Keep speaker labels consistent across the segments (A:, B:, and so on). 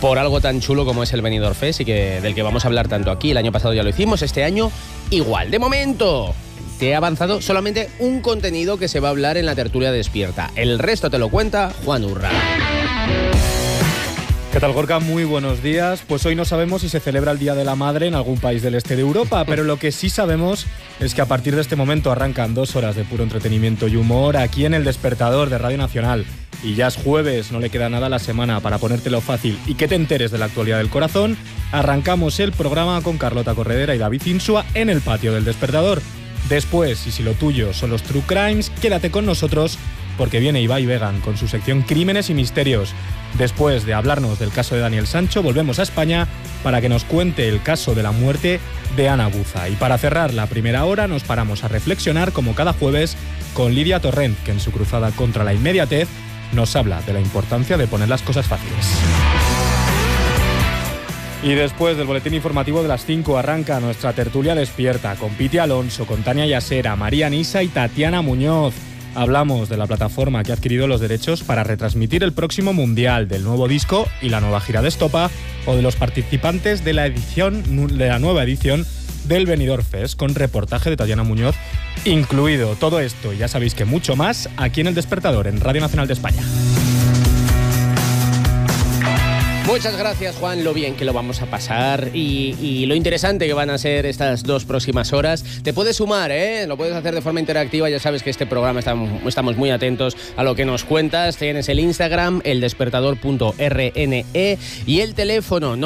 A: por algo tan chulo como es el Benidorm Fest y del que vamos a hablar tanto aquí. El año pasado ya lo hicimos, este año igual. De momento, te he avanzado solamente un contenido que se va a hablar en la tertulia despierta. El resto te lo cuenta Juan Urra.
B: ¿Qué tal, Gorka? Muy buenos días. Pues hoy no sabemos si se celebra el Día de la Madre en algún país del este de Europa, pero lo que sí sabemos es que a partir de este momento arrancan 2 horas de puro entretenimiento y humor aquí en El Despertador de Radio Nacional. Y ya es jueves, no le queda nada a la semana para ponértelo fácil y que te enteres de la actualidad del corazón. Arrancamos el programa con Carlota Corredera y David Insua en el patio del Despertador. Después, y si lo tuyo son los True Crimes, quédate con nosotros porque viene Ibai Vegan con su sección Crímenes y Misterios. Después de hablarnos del caso de Daniel Sancho, volvemos a España para que nos cuente el caso de la muerte de Ana Buza. Y para cerrar la primera hora nos paramos a reflexionar, como cada jueves, con Lidia Torrent, que en su cruzada contra la inmediatez nos habla de la importancia de poner las cosas fáciles. Y después del boletín informativo de las 5 arranca nuestra tertulia despierta con Piti Alonso, con Tania Yasera, María Nisa y Tatiana Muñoz. Hablamos de la plataforma que ha adquirido los derechos para retransmitir el próximo Mundial, del nuevo disco y la nueva gira de Estopa, o de los participantes de la nueva edición del Benidorm Fest, con reportaje de Tatiana Muñoz incluido. Todo esto, y ya sabéis que mucho más, aquí en El Despertador, en Radio Nacional de España.
A: Muchas gracias, Juan, lo bien que lo vamos a pasar y lo interesante que van a ser estas 2 próximas horas. Te puedes sumar, lo puedes hacer de forma interactiva. Ya sabes que este programa estamos muy atentos a lo que nos cuentas. Tienes el Instagram, eldespertador.rne, y el teléfono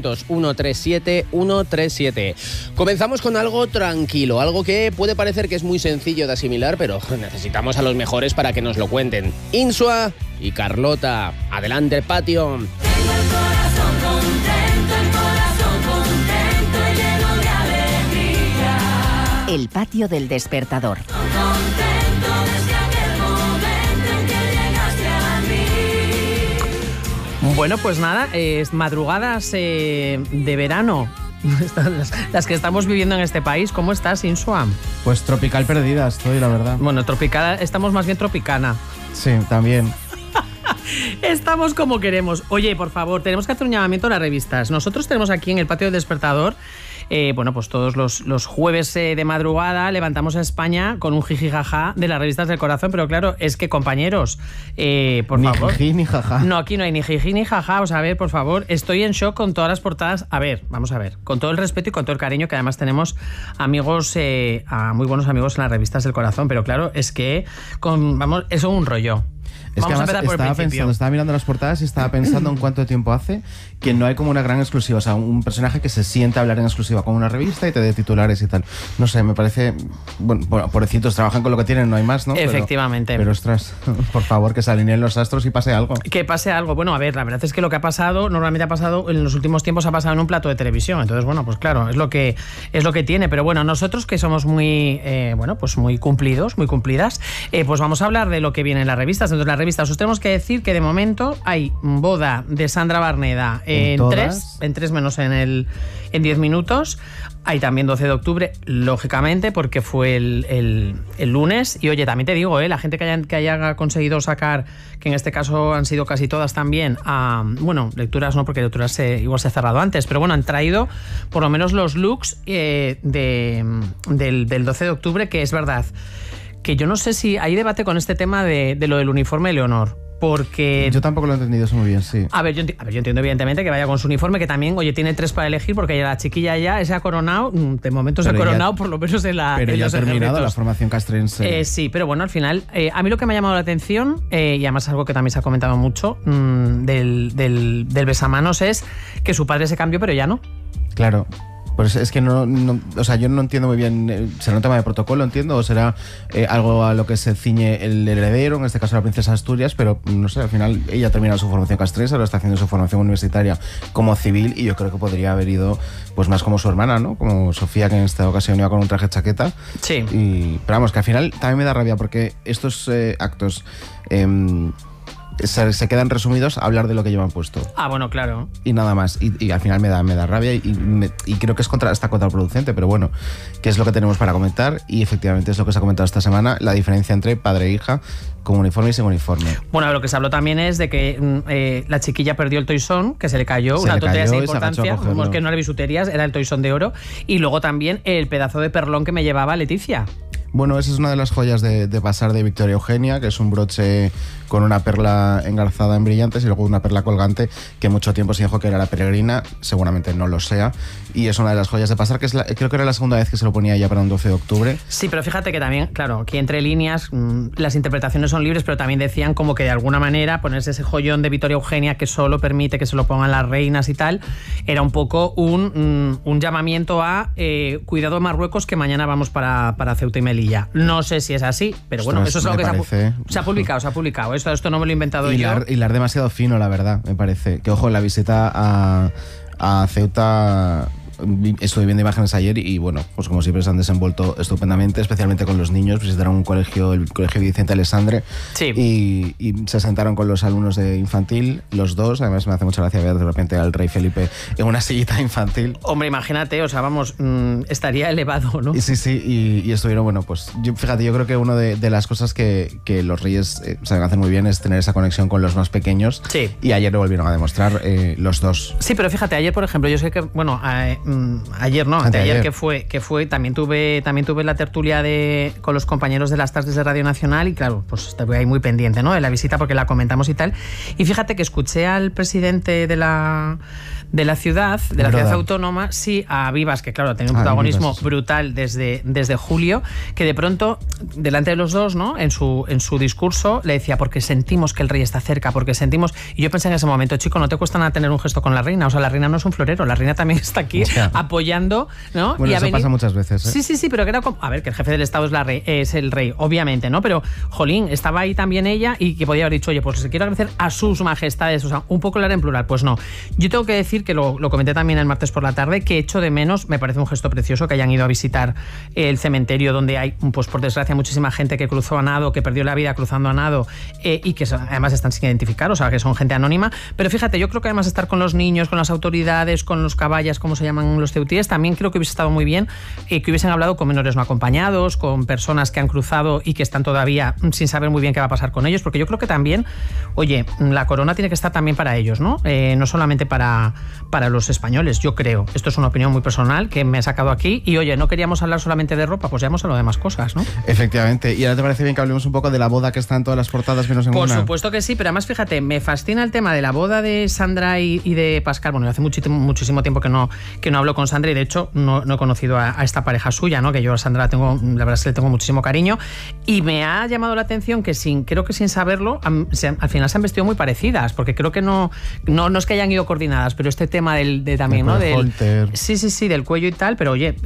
A: 900-137-137. Comenzamos con algo tranquilo, algo que puede parecer que es muy sencillo de asimilar, pero necesitamos a los mejores para que nos lo cuenten. Insua y Carlota, adelante el patio.
C: El patio del Despertador.
D: Bueno, pues nada, madrugadas de verano, las que estamos viviendo en este país. ¿Cómo estás, Insua?
E: Pues tropical perdida estoy, la verdad.
D: Bueno, tropical, estamos más bien tropicana.
E: Sí, también.
D: Estamos como queremos. Oye, por favor, tenemos que hacer un llamamiento a las revistas. Nosotros tenemos aquí en el patio del Despertador, pues todos los jueves de madrugada levantamos a España con un jijijaja de las revistas del corazón, pero claro, es que, compañeros, por favor.
E: Ni jiji ni jaja.
D: No, aquí no hay ni jiji ni jaja. O sea, a ver, por favor, estoy en shock con todas las portadas. A ver, vamos a ver, con todo el respeto y con todo el cariño, que además tenemos amigos, muy buenos amigos en las revistas del corazón, pero claro, es que, eso es un rollo.
E: Es que además estaba mirando las portadas y estaba pensando en cuánto tiempo hace que no hay como una gran exclusiva, o sea, un personaje que se siente a hablar en exclusiva con una revista y te dé titulares y tal. No sé, me parece, bueno, pobrecitos, trabajan con lo que tienen, no hay más, ¿no?
D: Efectivamente.
E: Pero ostras, por favor, que se alineen los astros y pase algo.
D: Que pase algo. Bueno, a ver, la verdad es que lo que ha pasado, normalmente ha pasado, en los últimos tiempos ha pasado en un plato de televisión. Entonces, bueno, pues claro, es lo que tiene. Pero bueno, nosotros que somos muy, muy cumplidos, muy cumplidas, pues vamos a hablar de lo que viene en las revistas. Entonces, las revistas, os tenemos que decir que de momento hay boda de Sandra Barneda en 3 menos en 10 minutos. Hay también 12 de octubre, lógicamente, porque fue el lunes. Y oye, también te digo, la gente que haya conseguido sacar, que en este caso han sido casi todas también, lecturas no, porque lecturas igual se ha cerrado antes, pero bueno, han traído por lo menos los looks del 12 de octubre, que es verdad que yo no sé si hay debate con este tema de lo del uniforme de Leonor. Porque
E: yo tampoco lo he entendido eso muy bien, sí.
D: A ver, yo entiendo evidentemente que vaya con su uniforme, que también, oye, tiene 3 para elegir, porque la chiquilla ya se ha coronado, de momento se ha coronado, por lo menos en la.
E: Pero ya ha terminado la formación castrense.
D: Sí, pero bueno, al final, a mí lo que me ha llamado la atención, y además algo que también se ha comentado mucho del besamanos, es que su padre se cambió, pero ya no.
E: Claro. Pues es que no, o sea, yo no entiendo muy bien. ¿Será un tema de protocolo, entiendo? ¿O será algo a lo que se ciñe el heredero, en este caso la princesa de Asturias? Pero no sé, al final ella ha terminado su formación castrense, ahora está haciendo su formación universitaria como civil, y yo creo que podría haber ido pues más como su hermana, ¿no? Como Sofía, que en esta ocasión iba con un traje chaqueta.
D: Sí.
E: Pero vamos, que al final también me da rabia, porque estos actos se quedan resumidos a hablar de lo que llevan puesto.
D: Ah, bueno, claro.
E: Y nada más. Y al final me da rabia y creo que está contraproducente, pero bueno, que es lo que tenemos para comentar y efectivamente es lo que se ha comentado esta semana, la diferencia entre padre e hija, con uniforme y sin uniforme.
D: Bueno, lo que se habló también es de que la chiquilla perdió el toisón, que se le cayó, una tontería de importancia, como que no era bisuterías, era el toisón de oro, y luego también el pedazo de perlón que me llevaba Leticia.
E: Bueno, esa es una de las joyas de pasar de Victoria Eugenia, que es un broche con una perla engarzada en brillantes y luego una perla colgante que mucho tiempo se dijo que era la peregrina, seguramente no lo sea, y es una de las joyas de pasar, que creo que era la segunda vez que se lo ponía ya para un 12 de octubre.
D: Sí, pero fíjate que también, claro, aquí entre líneas las interpretaciones son libres, pero también decían como que de alguna manera ponerse ese joyón de Victoria Eugenia que solo permite que se lo pongan las reinas y tal, era un poco un llamamiento a cuidado de Marruecos, que mañana vamos para Ceuta y Melilla. No sé si es así, pero bueno, eso es algo que se ha publicado. Esto no me lo he inventado yo.
E: Hilar demasiado fino, la verdad, me parece. Que ojo, en la visita a Ceuta estuve viendo imágenes ayer y bueno, pues como siempre se han desenvuelto estupendamente, especialmente con los niños. Visitaron un colegio, el colegio Vicente Alessandre,
D: sí.
E: y se sentaron con los alumnos de infantil, los dos. Además me hace mucha gracia ver de repente al rey Felipe en una sillita infantil.
D: Hombre, imagínate, o sea, vamos, estaría elevado, ¿no?
E: Sí, y estuvieron, bueno, pues fíjate, yo creo que una de las cosas que los reyes saben hacer muy bien es tener esa conexión con los más pequeños.
D: Sí.
E: Y ayer lo volvieron a demostrar los dos.
D: Sí, pero fíjate, ayer, por ejemplo, yo sé que, bueno, anteayer que fue, también tuve la tertulia con los compañeros de las tardes de Radio Nacional y claro, pues estuve ahí muy pendiente, ¿no?, de la visita porque la comentamos y tal. Y fíjate que escuché al presidente de la ciudad autónoma, sí, a Vivas, que claro, tenía un protagonismo
E: Vivas, sí,
D: brutal desde julio, que de pronto, delante de los dos, ¿no?, en su discurso, le decía, porque sentimos que el rey está cerca, porque sentimos... Y yo pensé en ese momento, chico, no te cuesta nada tener un gesto con la reina, o sea, la reina no es un florero, la reina también está aquí apoyando, ¿no?
E: Bueno, eso pasa muchas veces, ¿eh?
D: Sí, pero que era como... A ver, que el jefe del Estado es el rey, obviamente, ¿no? Pero, jolín, estaba ahí también ella y que podía haber dicho, oye, pues se quiero agradecer a sus majestades, o sea, un poco hablar en plural. Pues no. Yo tengo que decir que lo comenté también el martes por la tarde, que echo de menos, me parece un gesto precioso que hayan ido a visitar el cementerio donde hay, pues por desgracia, muchísima gente que cruzó a nado, que perdió la vida cruzando a nado y que además están sin identificar, o sea, que son gente anónima. Pero fíjate, yo creo que además estar con los niños, con las autoridades, con los caballas, como se llaman los ceutíes, también creo que hubiese estado muy bien que hubiesen hablado con menores no acompañados, con personas que han cruzado y que están todavía sin saber muy bien qué va a pasar con ellos, porque yo creo que también, oye, la corona tiene que estar también para ellos, ¿no? No solamente para los españoles, yo creo. Esto es una opinión muy personal que me he sacado aquí y, oye, no queríamos hablar solamente de ropa, pues ya hemos hablado de más cosas, ¿no?
E: Efectivamente. ¿Y ahora te parece bien que hablemos un poco de la boda que está en todas las portadas menos en una?
D: Por supuesto que sí, pero además, fíjate, me fascina el tema de la boda de Sandra y de Pascal. Bueno, hace muchísimo tiempo que no hablo con Sandra y, de hecho, no he conocido a esta pareja suya, ¿no? Que yo a Sandra la verdad es que le tengo muchísimo cariño y me ha llamado la atención que creo que sin saberlo al final se han vestido muy parecidas, porque creo que no es que hayan ido coordinadas, pero este tema también, ¿no? Sí, del cuello y tal, pero oye,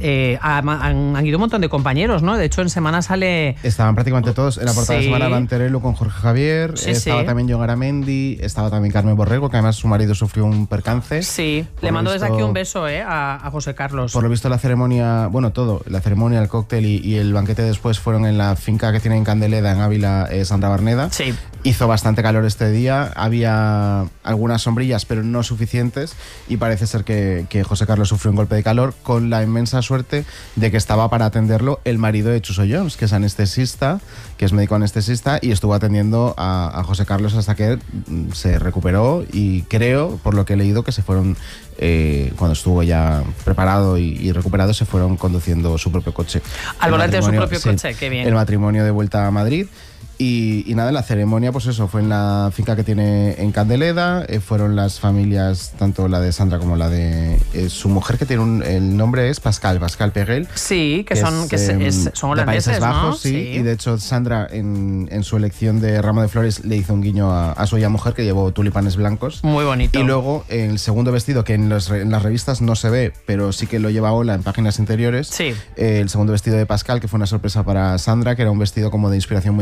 D: han ido un montón de compañeros, ¿no? De hecho, en Semana sale...
E: Estaban prácticamente todos. En la portada de Semana Van Terelu con Jorge Javier, estaba también John Garamendi, estaba también Carmen Borrego, que además su marido sufrió un percance.
D: Sí, le mando desde aquí un beso a José Carlos.
E: Por lo visto la ceremonia, la ceremonia, el cóctel y el banquete después fueron en la finca que tiene en Candeleda, en Ávila, Santa Barneda.
D: Sí.
E: Hizo bastante calor este día, había algunas sombrillas, pero no suficientes, y parece ser que José Carlos sufrió un golpe de calor, con la inmensa suerte de que estaba para atenderlo el marido de Chuso Jones, que es anestesista, que es médico anestesista, y estuvo atendiendo a José Carlos hasta que se recuperó, y creo, por lo que he leído, que se fueron, cuando estuvo ya preparado y recuperado, se fueron conduciendo su propio coche.
D: Al volante de su propio coche, qué bien.
E: El matrimonio de vuelta a Madrid. Y nada, la ceremonia, pues eso, fue en la finca que tiene en Candeleda. Fueron las familias, tanto la de Sandra como la de su mujer, que tiene el nombre es Pascal Peguel.
D: Sí, que son holandeses,
E: Países Bajos,
D: ¿no?
E: Sí. Y de hecho Sandra en su elección de ramo de flores le hizo un guiño a su ya mujer, que llevó tulipanes blancos.
D: Muy bonito.
E: Y luego el segundo vestido, que en las revistas no se ve, pero sí que lo lleva Ola en páginas interiores.
D: Sí.
E: El segundo vestido de Pascal, que fue una sorpresa para Sandra, que era un vestido como de inspiración muy española,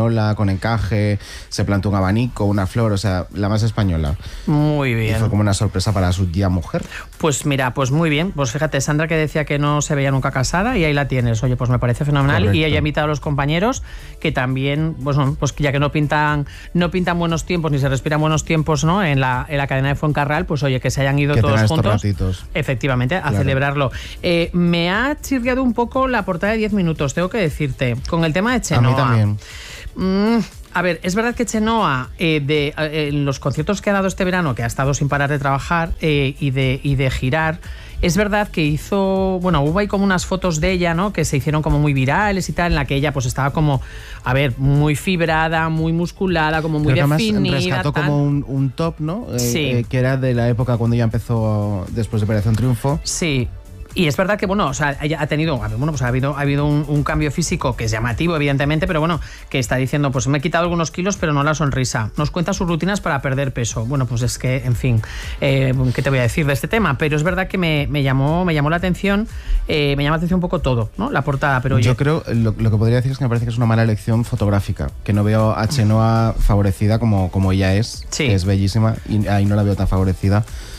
E: española, con encaje, se plantó un abanico, una flor, o sea, la más española.
D: Muy bien.
E: Y fue como una sorpresa para su tía mujer.
D: Pues mira, pues muy bien. Pues fíjate, Sandra que decía que no se veía nunca casada y ahí la tienes. Oye, pues me parece fenomenal.
E: Correcto.
D: Y ella ha invitado a los compañeros que también, pues ya que no pintan buenos tiempos ni se respiran buenos tiempos, ¿no? En la cadena de Fuencarral, pues oye, que se hayan ido
E: Que
D: todos
E: tengan estos
D: juntos.
E: ratitos.
D: Efectivamente, a celebrarlo. Me ha chirriado un poco la portada de 10 minutos, tengo que decirte, con el tema de Chenoa.
E: A mí también.
D: A ver, es verdad que Chenoa, en los conciertos que ha dado este verano, que ha estado sin parar de trabajar y de girar, es verdad que hizo, bueno, hubo ahí como unas fotos de ella, ¿no? Que se hicieron como muy virales y tal, en la que ella pues estaba como, a ver, muy fibrada, muy musculada, como muy
E: Creo que
D: definida.
E: además rescató
D: tal.
E: como un top, ¿no?
D: Sí.
E: Que era de la época cuando ella empezó después de Operación Triunfo.
D: Sí. Y es verdad que, bueno, o sea, ella ha tenido, bueno, pues ha habido un cambio físico que es llamativo, evidentemente, pero bueno, que está diciendo, pues me he quitado algunos kilos, pero no la sonrisa. Nos cuenta sus rutinas para perder peso. Bueno, pues es que, en fin, ¿qué te voy a decir de este tema? Pero es verdad que me llamó la atención, me llama la atención un poco todo, ¿no? La portada, pero oye.
E: Yo creo, lo que podría decir es que me parece que es una mala elección fotográfica, que no veo a Chenoa favorecida como ella es,
D: Sí.
E: que es bellísima, y ahí no la veo tan favorecida.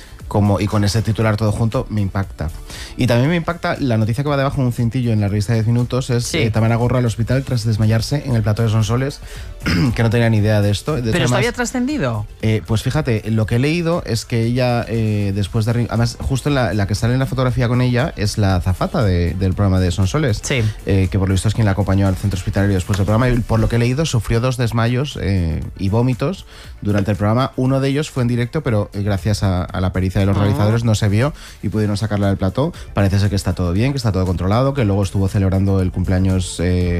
E: Y con ese titular todo junto me impacta. Y también me impacta la noticia que va debajo en un cintillo en la revista 10 minutos, es
D: Sí.
E: Tamara Gorro al hospital tras desmayarse en el plató de Sonsoles, que no tenía ni idea de esto. De hecho,
D: ¿Pero esto
E: además,
D: había trascendido?
E: pues fíjate, lo que he leído es que ella, después de... Además, justo la que sale en la fotografía con ella es la azafata del programa de Sonsoles,
D: Sí.
E: que por lo visto es quien la acompañó al centro hospitalario después del programa. Y por lo que he leído, sufrió 2 desmayos y vómitos durante el programa. Uno de ellos fue en directo, pero gracias a la pericia de los realizadores no se vio y pudieron sacarla del plató. Parece ser que está todo bien, que está todo controlado, que luego estuvo celebrando el cumpleaños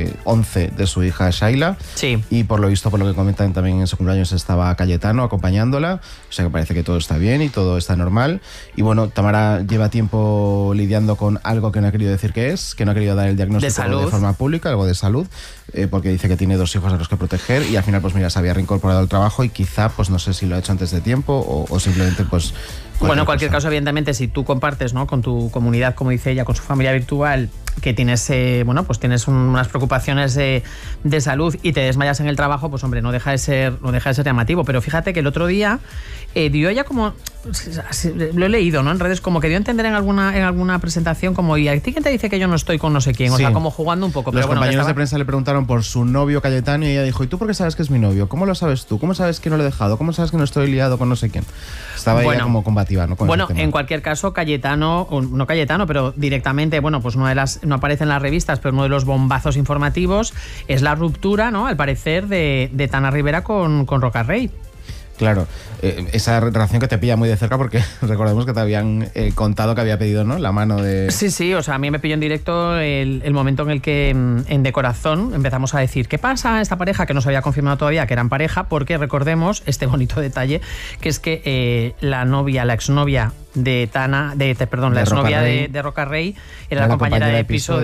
E: 11 de su hija Shaila.
D: Sí.
E: Y por lo visto, por lo que comentan, también en su cumpleaños estaba Cayetano acompañándola. O sea que parece que todo está bien y todo está normal. Y bueno, Tamara lleva tiempo lidiando con algo que no ha querido decir que es, que no ha querido dar el diagnóstico
D: De salud.
E: forma pública, algo de salud, porque dice que tiene 2 hijos a los que proteger y al final, pues mira, se había reincorporado al trabajo y quizá, pues no sé si lo ha hecho antes de tiempo o simplemente, pues...
D: Bueno, en cualquier caso, evidentemente, si tú compartes, ¿no?, con tu comunidad, como dice ella, con su familia virtual, que tienes, bueno, pues tienes unas preocupaciones de salud y te desmayas en el trabajo, pues hombre, no deja de ser llamativo. Pero fíjate que el otro día dio ella como, lo he leído, ¿no?, en redes, como que dio a entender en alguna presentación como, ¿y a ti quién te dice que yo no estoy con no sé quién? O
E: Sí.
D: sea, como jugando un poco.
E: Los
D: Pero bueno,
E: compañeros
D: estaba...
E: de prensa le preguntaron por su novio Cayetano y ella dijo, ¿y tú por qué sabes que es mi novio? ¿Cómo lo sabes tú? ¿Cómo sabes que no lo he dejado? ¿Cómo sabes que no estoy liado con no sé quién? Estaba ella como combativa, ¿no? Con
D: Bueno,
E: ese tema.
D: en cualquier caso, Cayetano, no Cayetano, pero directamente, bueno, pues no aparece en las revistas, pero uno de los bombazos informativos es la ruptura, ¿no?, al parecer, de Tana Rivera con Roca Rey.
E: Claro, esa relación que te pilla muy de cerca porque recordemos que te habían contado que había pedido, ¿no?, la mano de...
D: Sí, o sea, a mí me pilló en directo el momento en el que en De Corazón empezamos a decir ¿qué pasa esta pareja? Que no se había confirmado todavía que eran pareja, porque recordemos este bonito detalle, que es que la exnovia de Tana, la exnovia de Roca Rey era la compañera de piso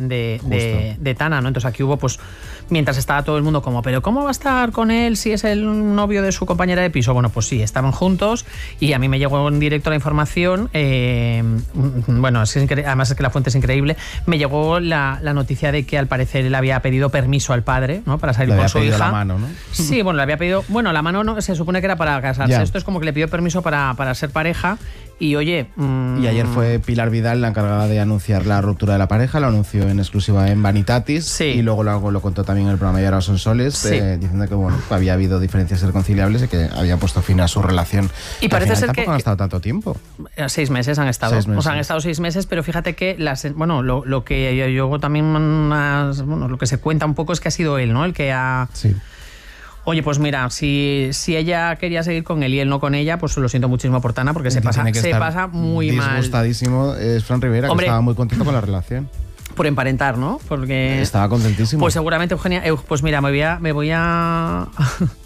D: de Tana, ¿no? Entonces aquí hubo, pues, mientras estaba todo el mundo como, ¿pero cómo va a estar con él si es el novio de su compañera de piso? Bueno, pues sí, estaban juntos y a mí me llegó en directo la información, bueno, además es que la fuente es increíble, me llegó la noticia de que al parecer él había pedido permiso al padre, ¿no?, para salir con su hija.
E: La mano, ¿no?
D: Sí, bueno, le había pedido, la mano no, se supone que era para casarse.
E: Ya.
D: Esto es como que le pidió permiso para ser pareja. Y oye...
E: Y ayer fue Pilar Vidal la encargada de anunciar la ruptura de la pareja, lo anunció en exclusiva en Vanitatis,
D: Sí.
E: y luego lo contó también en el programa Yara Sonsoles,
D: Sí.
E: diciendo que bueno, había habido diferencias irreconciliables y que había puesto fin a su relación.
D: Y
E: al
D: parece
E: final
D: ser
E: tampoco
D: que...
E: han estado tanto tiempo.
D: 6 meses han estado.
E: 6 meses.
D: O sea, han estado 6 meses, pero fíjate que lo que yo también lo que se cuenta un poco es que ha sido él, ¿no?, el que ha...
E: Sí.
D: Oye, pues mira, si ella quería seguir con él y él no con ella, pues lo siento muchísimo por Tana, porque se pasa muy mal.
E: Disgustadísimo es Fran Rivera,
D: Hombre,
E: que estaba muy contento con la relación.
D: Por emparentar, ¿no? Porque
E: Estaba contentísimo.
D: Pues seguramente, Eugenia, pues mira, me voy a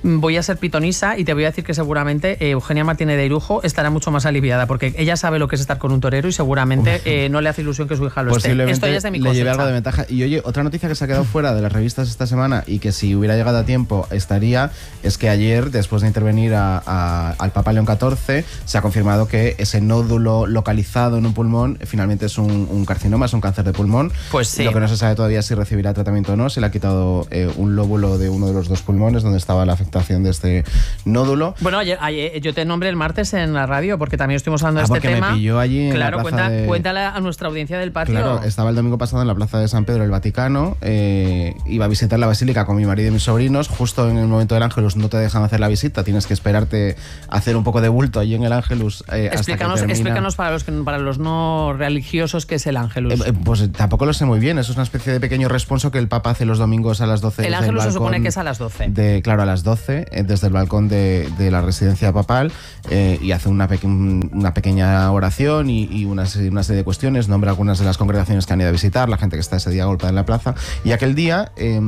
D: voy a ser pitonisa y te voy a decir que seguramente Eugenia Martínez de Irujo estará mucho más aliviada, porque ella sabe lo que es estar con un torero y seguramente no le hace ilusión que su hija lo esté. Esto ya es de mi cosecha.
E: Le lleve algo de ventaja. Y oye, otra noticia que se ha quedado fuera de las revistas esta semana y que si hubiera llegado a tiempo estaría, es que ayer, después de intervenir al Papa León XIV, se ha confirmado que ese nódulo localizado en un pulmón finalmente es un carcinoma, es un cáncer de pulmón.
D: Pues sí.
E: Lo que no se sabe todavía es si recibirá tratamiento o no. Se le ha quitado un lóbulo de uno de los dos pulmones donde estaba la afectación de este nódulo.
D: Bueno, ayer, yo te nombré el martes en la radio porque también estuvimos hablando de este tema.
E: Me pilló allí en la plaza
D: cuéntale a nuestra audiencia del patio.
E: Claro, estaba el domingo pasado en la plaza de San Pedro del Vaticano, iba a visitar la basílica con mi marido y mis sobrinos. Justo en el momento del Ángelus no te dejan hacer la visita, tienes que esperarte a hacer un poco de bulto allí en el Ángelus.
D: Explícanos para los no religiosos qué es el Ángelus.
E: Pues tampoco lo sé muy bien, es una especie de pequeño responso que el Papa hace los domingos a las 12.
D: El Ángelus se supone que es a las 12.
E: Claro, a las 12, desde el balcón de la residencia papal, y hace una pequeña oración y una serie de cuestiones, nombra algunas de las congregaciones que han ido a visitar, la gente que está ese día agolpada en la plaza. Y aquel día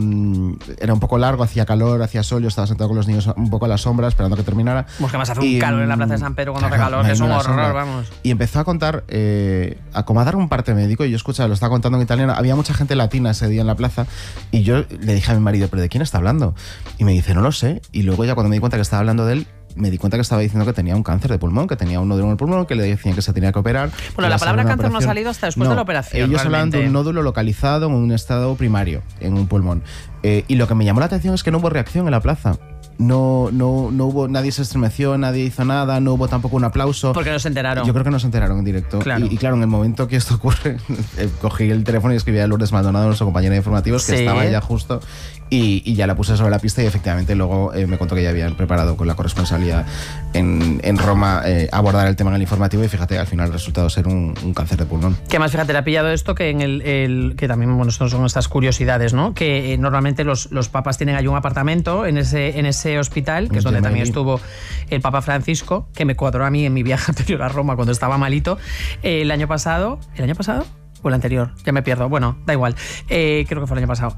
E: era un poco largo, hacía calor, hacía sol, yo estaba sentado con los niños un poco a la sombra esperando que terminara.
D: Pues que más hace un calor en la plaza de San Pedro cuando hace calor, es un horror, vamos.
E: Y empezó a contar, a dar un parte médico, y yo escuchaba, lo estaba contando en italiano, había mucha gente latina ese día en la plaza, y yo le dije a mi marido, ¿pero de quién está hablando? Y me dice, no lo sé. Y luego ya cuando me di cuenta que estaba hablando de él, me di cuenta que estaba diciendo que tenía un cáncer de pulmón, que tenía un nódulo en el pulmón, que le decían que se tenía que operar.
D: Bueno, la palabra cáncer no ha salido hasta después de la operación.
E: Ellos hablaban de un nódulo localizado en un estado primario, en un pulmón. Y lo que me llamó la atención es que no hubo reacción en la plaza. No hubo, nadie se estremeció, nadie hizo nada, no hubo tampoco un aplauso.
D: Porque no se enteraron.
E: Yo creo que no se enteraron en directo.
D: Claro.
E: Y claro, en el momento que esto ocurre, cogí el teléfono y escribí a Lourdes Maldonado, nuestra compañera de informativos, que estaba ya justo, y ya la puse sobre la pista, y efectivamente luego me contó que ya habían preparado con la corresponsalía en Roma abordar el tema en el informativo, y fíjate, al final el resultado ser un cáncer de pulmón.
D: Que más, fíjate, le ha pillado esto que en que también, bueno, son estas curiosidades, ¿no? Que normalmente los papas tienen ahí un apartamento en ese hospital, que es donde también estuvo el Papa Francisco, que me cuadró a mí en mi viaje anterior a Roma cuando estaba malito el año pasado o el anterior, ya me pierdo, bueno, da igual, creo que fue el año pasado,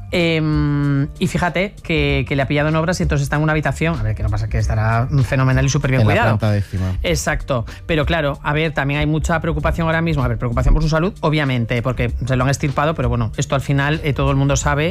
D: y fíjate que le ha pillado en obras y entonces está en una habitación, a ver, que no pasa, que estará fenomenal y súper bien cuidado.
E: En la planta décima.
D: Exacto, pero claro, a ver, también hay mucha preocupación ahora mismo, preocupación por su salud, obviamente, porque se lo han extirpado, pero bueno, esto al final todo el mundo sabe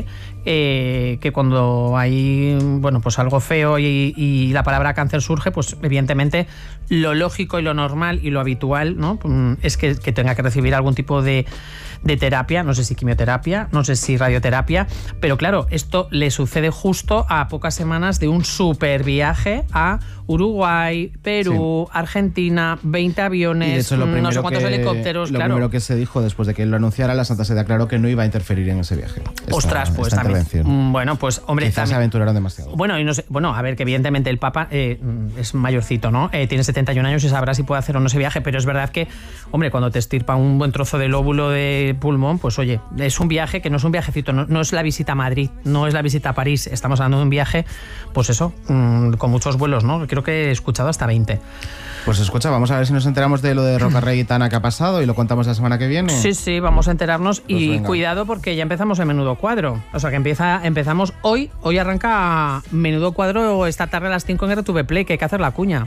D: que cuando hay, bueno, pues algo feo y la palabra cáncer surge, pues evidentemente lo lógico y lo normal y lo habitual, ¿no? Es que tenga que recibir algún tipo de terapia, no sé si quimioterapia, no sé si radioterapia, pero claro, esto le sucede justo a pocas semanas de un super viaje a Uruguay, Perú, Argentina, 20 aviones,
E: y de hecho,
D: no sé cuántos helicópteros,
E: lo primero que se dijo después de que él lo anunciara, la Santa Sede aclaró que no iba a interferir en ese viaje.
D: Ostras, pues también. Bueno, pues hombre,
E: quizás se aventuraron demasiado.
D: Bueno, y no sé, a ver, que evidentemente el Papa es mayorcito, ¿no? Tiene 71 años y sabrá si puede hacer o no ese viaje, pero es verdad que, hombre, cuando te estirpa un buen trozo de lóbulo de pulmón, pues oye, es un viaje que no es un viajecito, no es la visita a Madrid, no es la visita a París, estamos hablando de un viaje, pues eso, con muchos vuelos, ¿no? Creo que he escuchado hasta 20.
E: Pues escucha, vamos a ver si nos enteramos de lo de Rocarrey y Tana que ha pasado y lo contamos la semana que viene.
D: Sí, vamos a enterarnos, pues y
E: venga.
D: Cuidado porque ya empezamos el Menudo Cuadro. O sea que empezamos hoy arranca Menudo Cuadro esta tarde a las 5 en RTV Play, que hay que hacer la cuña.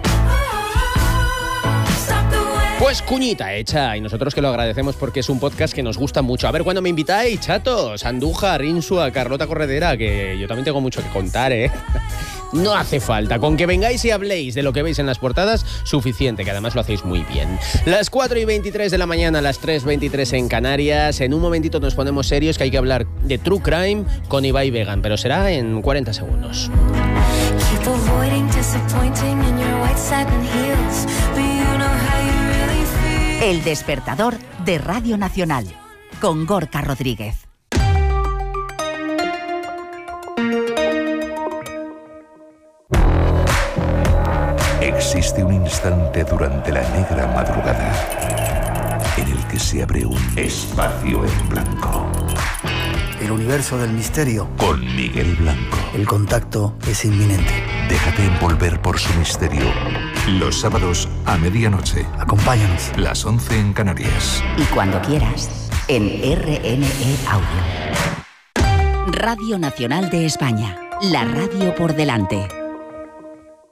A: Pues cuñita hecha, y nosotros que lo agradecemos porque es un podcast que nos gusta mucho. A ver cuándo me invitáis, chatos, Andújar, Insua, Carlota Corredera, que yo también tengo mucho que contar, ¿eh? No hace falta, con que vengáis y habléis de lo que veis en las portadas, suficiente, que además lo hacéis muy bien. Las 4:23 de la mañana, las 3:23 en Canarias. En un momentito nos ponemos serios, que hay que hablar de True Crime con Ibai Vegan, pero será en 40 segundos.
C: El despertador de Radio Nacional, con Gorka Rodríguez.
F: Existe un instante durante la negra madrugada en el que se abre un espacio en blanco.
G: El universo del misterio.
F: Con Miguel Blanco.
G: El contacto es inminente.
F: Déjate envolver por su misterio. Los sábados a medianoche.
G: Acompáñanos.
F: Las 11 en Canarias.
C: Y cuando quieras, en RNE Audio. Radio Nacional de España. La radio por delante.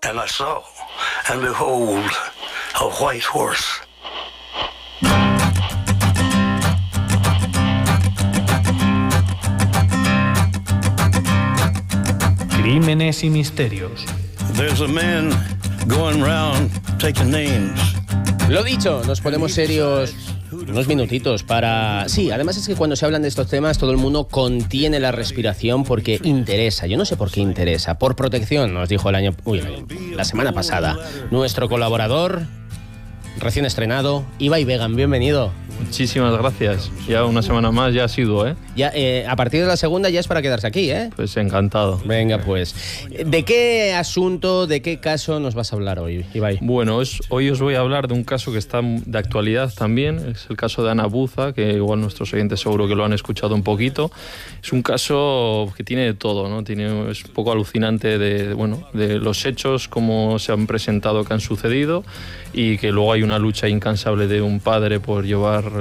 G: And I saw, and behold, a white horse.
H: Crímenes y misterios.
I: There's a man going round taking names.
A: Lo dicho, nos ponemos serios unos minutitos para... Sí, además es que cuando se hablan de estos temas todo el mundo contiene la respiración porque interesa. Yo no sé por qué interesa. Por protección, nos dijo la semana pasada nuestro colaborador recién estrenado, Ibai Vegan. Bienvenido.
J: Muchísimas gracias. Ya una semana más ya ha sido, ¿eh?
A: Ya, a partir de la segunda ya es para quedarse aquí, ¿eh?
J: Pues encantado.
A: Venga, pues. ¿De qué asunto, de qué caso nos vas a hablar hoy, Ibai?
J: Bueno, hoy os voy a hablar de un caso que está de actualidad también. Es el caso de Ana Buza, que igual nuestros oyentes seguro que lo han escuchado un poquito. Es un caso que tiene de todo, ¿no? Es un poco alucinante de los hechos, cómo se han presentado, que han sucedido, y que luego hay una lucha incansable de un padre por llevarlo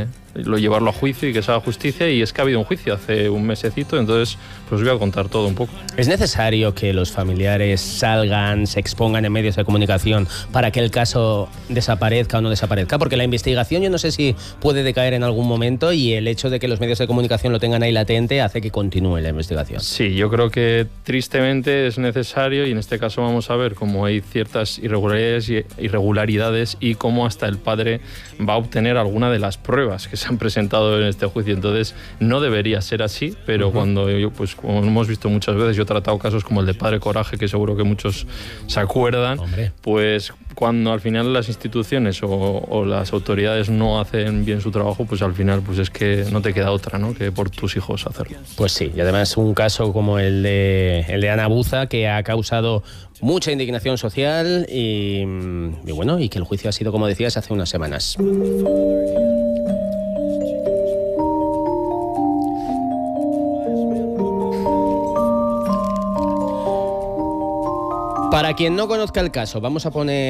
J: a juicio y que se haga justicia, y es que ha habido un juicio hace un mesecito, entonces pues os voy a contar todo un poco.
A: ¿Es necesario que los familiares salgan, se expongan en medios de comunicación para que el caso desaparezca o no desaparezca? Porque la investigación yo no sé si puede decaer en algún momento, y el hecho de que los medios de comunicación lo tengan ahí latente hace que continúe la investigación.
J: Sí, yo creo que tristemente es necesario, y en este caso vamos a ver cómo hay ciertas irregularidades y cómo hasta el padre va a obtener alguna de las pruebas que se han presentado en este juicio. Entonces no debería ser así, pero cuando como hemos visto muchas veces, yo he tratado casos como el de Padre Coraje, que seguro que muchos se acuerdan. Hombre. Pues cuando al final las instituciones o las autoridades no hacen bien su trabajo, pues al final pues es que no te queda otra, ¿no?, que por tus hijos hacerlo.
A: Pues sí, y además un caso como el de Ana Buza, que ha causado mucha indignación social y que el juicio ha sido, como decías, hace unas semanas. Para quien no conozca el caso, vamos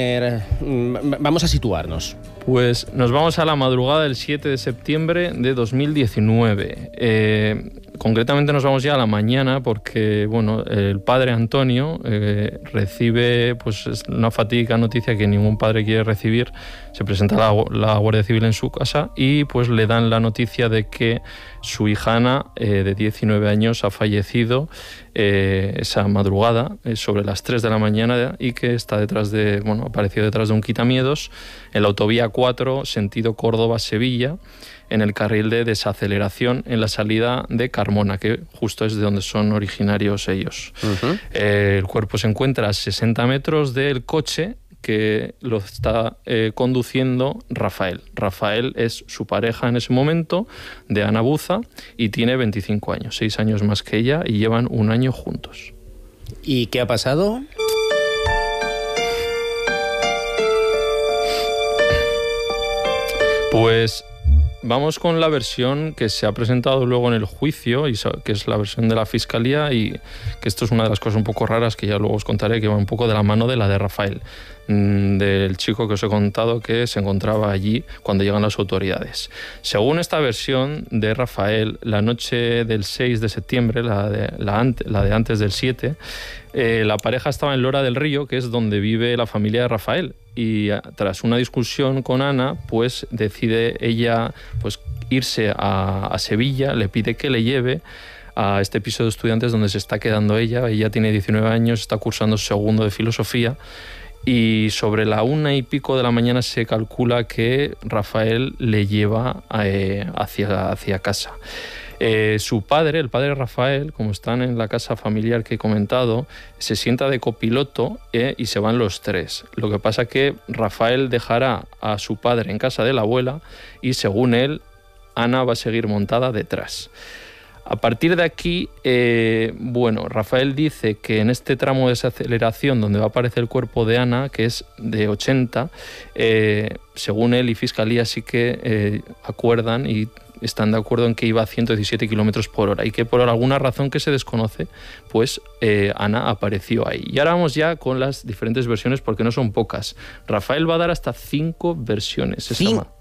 A: a situarnos.
J: Pues nos vamos a la madrugada del 7 de septiembre de 2019. Concretamente nos vamos ya a la mañana porque el padre Antonio recibe una fatídica noticia que ningún padre quiere recibir. Se presenta la Guardia Civil en su casa y pues le dan la noticia de que su hija Ana, de 19 años, ha fallecido esa madrugada, sobre las 3 de la mañana, y que está apareció detrás de un quitamiedos en la autovía 4, sentido Córdoba-Sevilla, en el carril de desaceleración en la salida de Carmona, que justo es de donde son originarios ellos. Uh-huh. El cuerpo se encuentra a 60 metros del coche que lo está conduciendo Rafael. Rafael es su pareja en ese momento, de Ana Buza, y tiene 25 años, 6 años más que ella, y llevan un año juntos.
A: ¿Y qué ha pasado?
J: Pues vamos con la versión que se ha presentado luego en el juicio, y que es la versión de la Fiscalía, y que esto es una de las cosas un poco raras que ya luego os contaré, que va un poco de la mano de la de Rafael, del chico que os he contado que se encontraba allí cuando llegan las autoridades. Según esta versión de Rafael, la noche del 6 de septiembre, la de antes del 7, la pareja estaba en Lora del Río, que es donde vive la familia de Rafael, y tras una discusión con Ana, pues decide ella irse a Sevilla, le pide que le lleve a este piso de estudiantes donde se está quedando ella. Ella tiene 19 años, está cursando segundo de filosofía, y sobre la 1 y pico de la mañana se calcula que Rafael le lleva hacia casa. Su padre, el padre Rafael, como están en la casa familiar que he comentado, se sienta de copiloto y se van los tres. Lo que pasa que Rafael dejará a su padre en casa de la abuela y, según él, Ana va a seguir montada detrás. A partir de aquí, Rafael dice que en este tramo de desaceleración donde va a aparecer el cuerpo de Ana, que es de 80, según él y Fiscalía sí que acuerdan y están de acuerdo en que iba a 117 kilómetros por hora y que por alguna razón que se desconoce, pues Ana apareció ahí. Y ahora vamos ya con las diferentes versiones, porque no son pocas. Rafael va a dar hasta 5 versiones.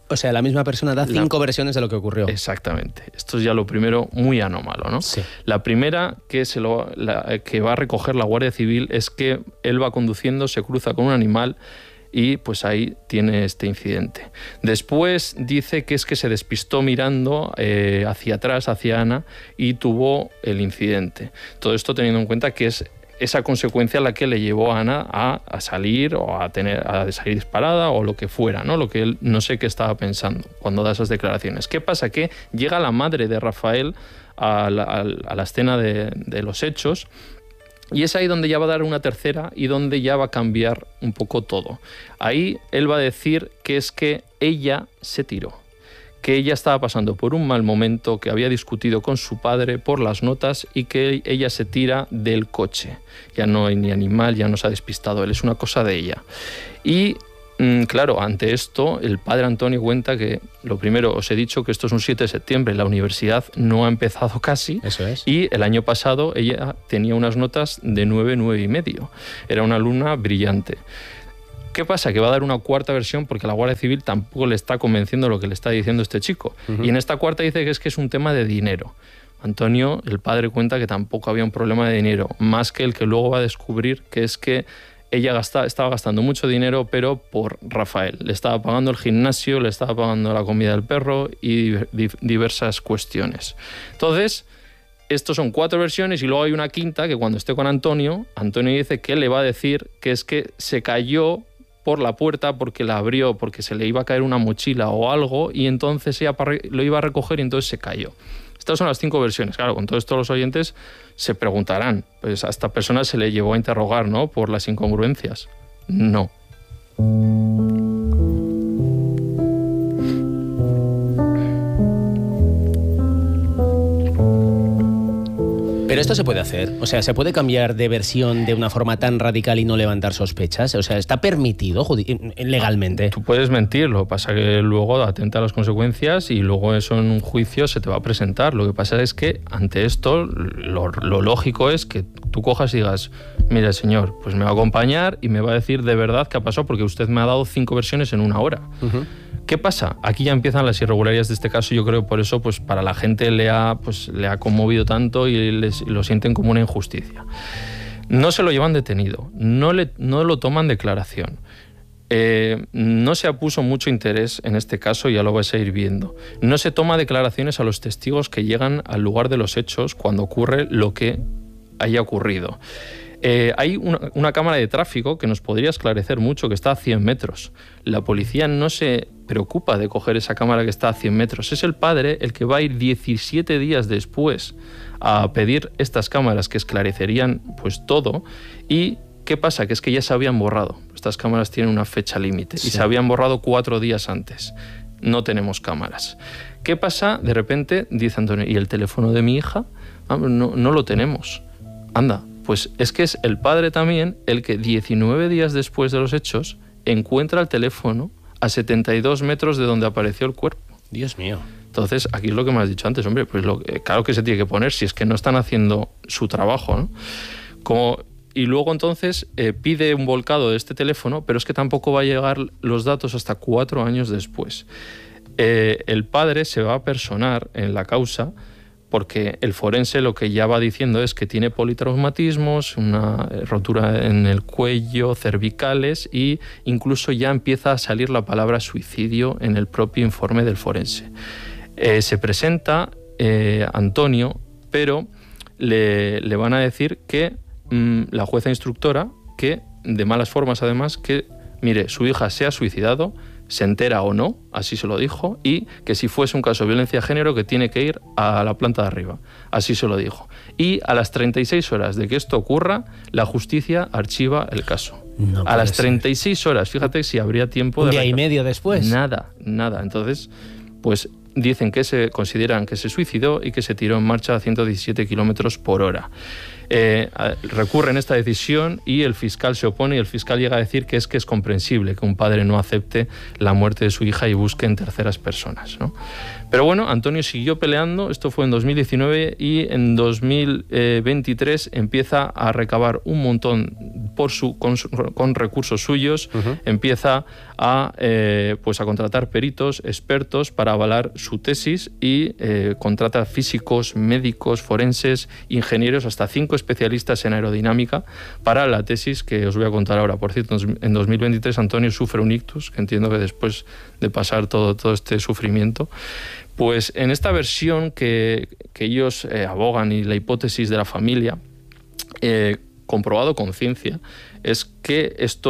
A: O sea, la misma persona da 5 versiones de lo que ocurrió.
J: Exactamente. Esto es ya lo primero muy anómalo, ¿no?
A: Sí.
J: La primera que va a recoger la Guardia Civil es que él va conduciendo, se cruza con un animal y pues ahí tiene este incidente. Después dice que es que se despistó mirando hacia atrás, hacia Ana, y tuvo el incidente. Todo esto teniendo en cuenta que es esa consecuencia la que le llevó a Ana a salir o a salir disparada o lo que fuera, ¿no? Lo que él no sé qué estaba pensando cuando da esas declaraciones. ¿Qué pasa? Que llega la madre de Rafael a la escena de los hechos, y es ahí donde ya va a dar una tercera y donde ya va a cambiar un poco todo. Ahí él va a decir que es que ella se tiró, que ella estaba pasando por un mal momento, que había discutido con su padre por las notas y que ella se tira del coche. Ya no hay ni animal, ya no se ha despistado él, es una cosa de ella. Y claro, ante esto, el padre Antonio cuenta que, lo primero, os he dicho que esto es un 7 de septiembre, la universidad no ha empezado casi.
A: Eso es.
J: Y el año pasado ella tenía unas notas de 9, 9,5. Era una alumna brillante. ¿Qué pasa? Que va a dar una cuarta versión porque la Guardia Civil tampoco le está convenciendo lo que le está diciendo este chico. Y en esta cuarta dice que es un tema de dinero. Antonio, el padre, cuenta que tampoco había un problema de dinero, más que el que luego va a descubrir, que es que ella estaba gastando mucho dinero, pero por Rafael. Le estaba pagando el gimnasio, le estaba pagando la comida del perro y diversas cuestiones. Entonces, estos son 4 versiones y luego hay una quinta que cuando esté con Antonio dice que le va a decir que es que se cayó por la puerta porque la abrió, porque se le iba a caer una mochila o algo, y entonces ella lo iba a recoger y entonces se cayó. Estas son las 5 versiones. Claro, con todo esto los oyentes se preguntarán, pues a esta persona se le llevó a interrogar, ¿no?, por las incongruencias. No.
A: Pero esto se puede hacer, o sea, se puede cambiar de versión de una forma tan radical y no levantar sospechas, o sea, está permitido legalmente.
J: Tú puedes mentir, lo que pasa que luego atenta a las consecuencias y luego eso en un juicio se te va a presentar. Lo que pasa es que ante esto lo lógico es que tú cojas y digas, mire señor, pues me va a acompañar y me va a decir de verdad qué ha pasado porque usted me ha dado 5 versiones en una hora. ¿Qué pasa? Aquí ya empiezan las irregularidades de este caso. Yo creo que por eso pues para la gente le ha conmovido tanto y lo sienten como una injusticia. No se lo llevan detenido, no lo toman declaración. No se puso mucho interés en este caso, ya lo vais a ir viendo. No se toma declaraciones a los testigos que llegan al lugar de los hechos cuando ocurre lo que haya ocurrido. Hay una cámara de tráfico que nos podría esclarecer mucho, que está a 100 metros. La policía no se preocupa de coger esa cámara que está a 100 metros. Es el padre el que va a ir 17 días después a pedir estas cámaras que esclarecerían pues todo. ¿Y qué pasa? Que es que ya se habían borrado. Estas cámaras tienen una fecha límite y se habían borrado 4 días antes. No tenemos cámaras. ¿Qué pasa? De repente dice Antonio, ¿y el teléfono de mi hija? No lo tenemos. Anda. Pues es que es el padre también el que 19 días después de los hechos encuentra el teléfono a 72 metros de donde apareció el cuerpo.
A: Dios mío.
J: Entonces, aquí es lo que me has dicho antes, hombre, pues claro que se tiene que poner si es que no están haciendo su trabajo, ¿no? Y luego entonces pide un volcado de este teléfono, pero es que tampoco va a llegar los datos hasta 4 años después. El padre se va a personar en la causa porque el forense lo que ya va diciendo es que tiene politraumatismos, una rotura en el cuello, cervicales, y incluso ya empieza a salir la palabra suicidio en el propio informe del forense. Se presenta Antonio, pero le van a decir que la jueza instructora, que de malas formas además, que mire, su hija se ha suicidado, se entera o no, así se lo dijo, y que si fuese un caso de violencia de género que tiene que ir a la planta de arriba, así se lo dijo. Y a las 36 horas de que esto ocurra, la justicia archiva el caso. No a las 36 horas, fíjate si habría tiempo de...
A: ¿Un día y medio después?
J: Nada. Entonces, pues dicen que consideran que se suicidó y que se tiró en marcha a 117 kilómetros por hora. Recurren esta decisión y el fiscal se opone, y el fiscal llega a decir que es comprensible que un padre no acepte la muerte de su hija y busque en terceras personas, ¿no? Pero bueno, Antonio siguió peleando. Esto fue en 2019 y en 2023 empieza a recabar un montón con recursos suyos, empieza a contratar peritos, expertos para avalar su tesis y contrata físicos, médicos, forenses, ingenieros, hasta 5 especialistas en aerodinámica para la tesis que os voy a contar ahora. Por cierto, en 2023 Antonio sufre un ictus, que entiendo que después de pasar todo este sufrimiento, pues en esta versión que ellos abogan, y la hipótesis de la familia, comprobado con ciencia, es que esto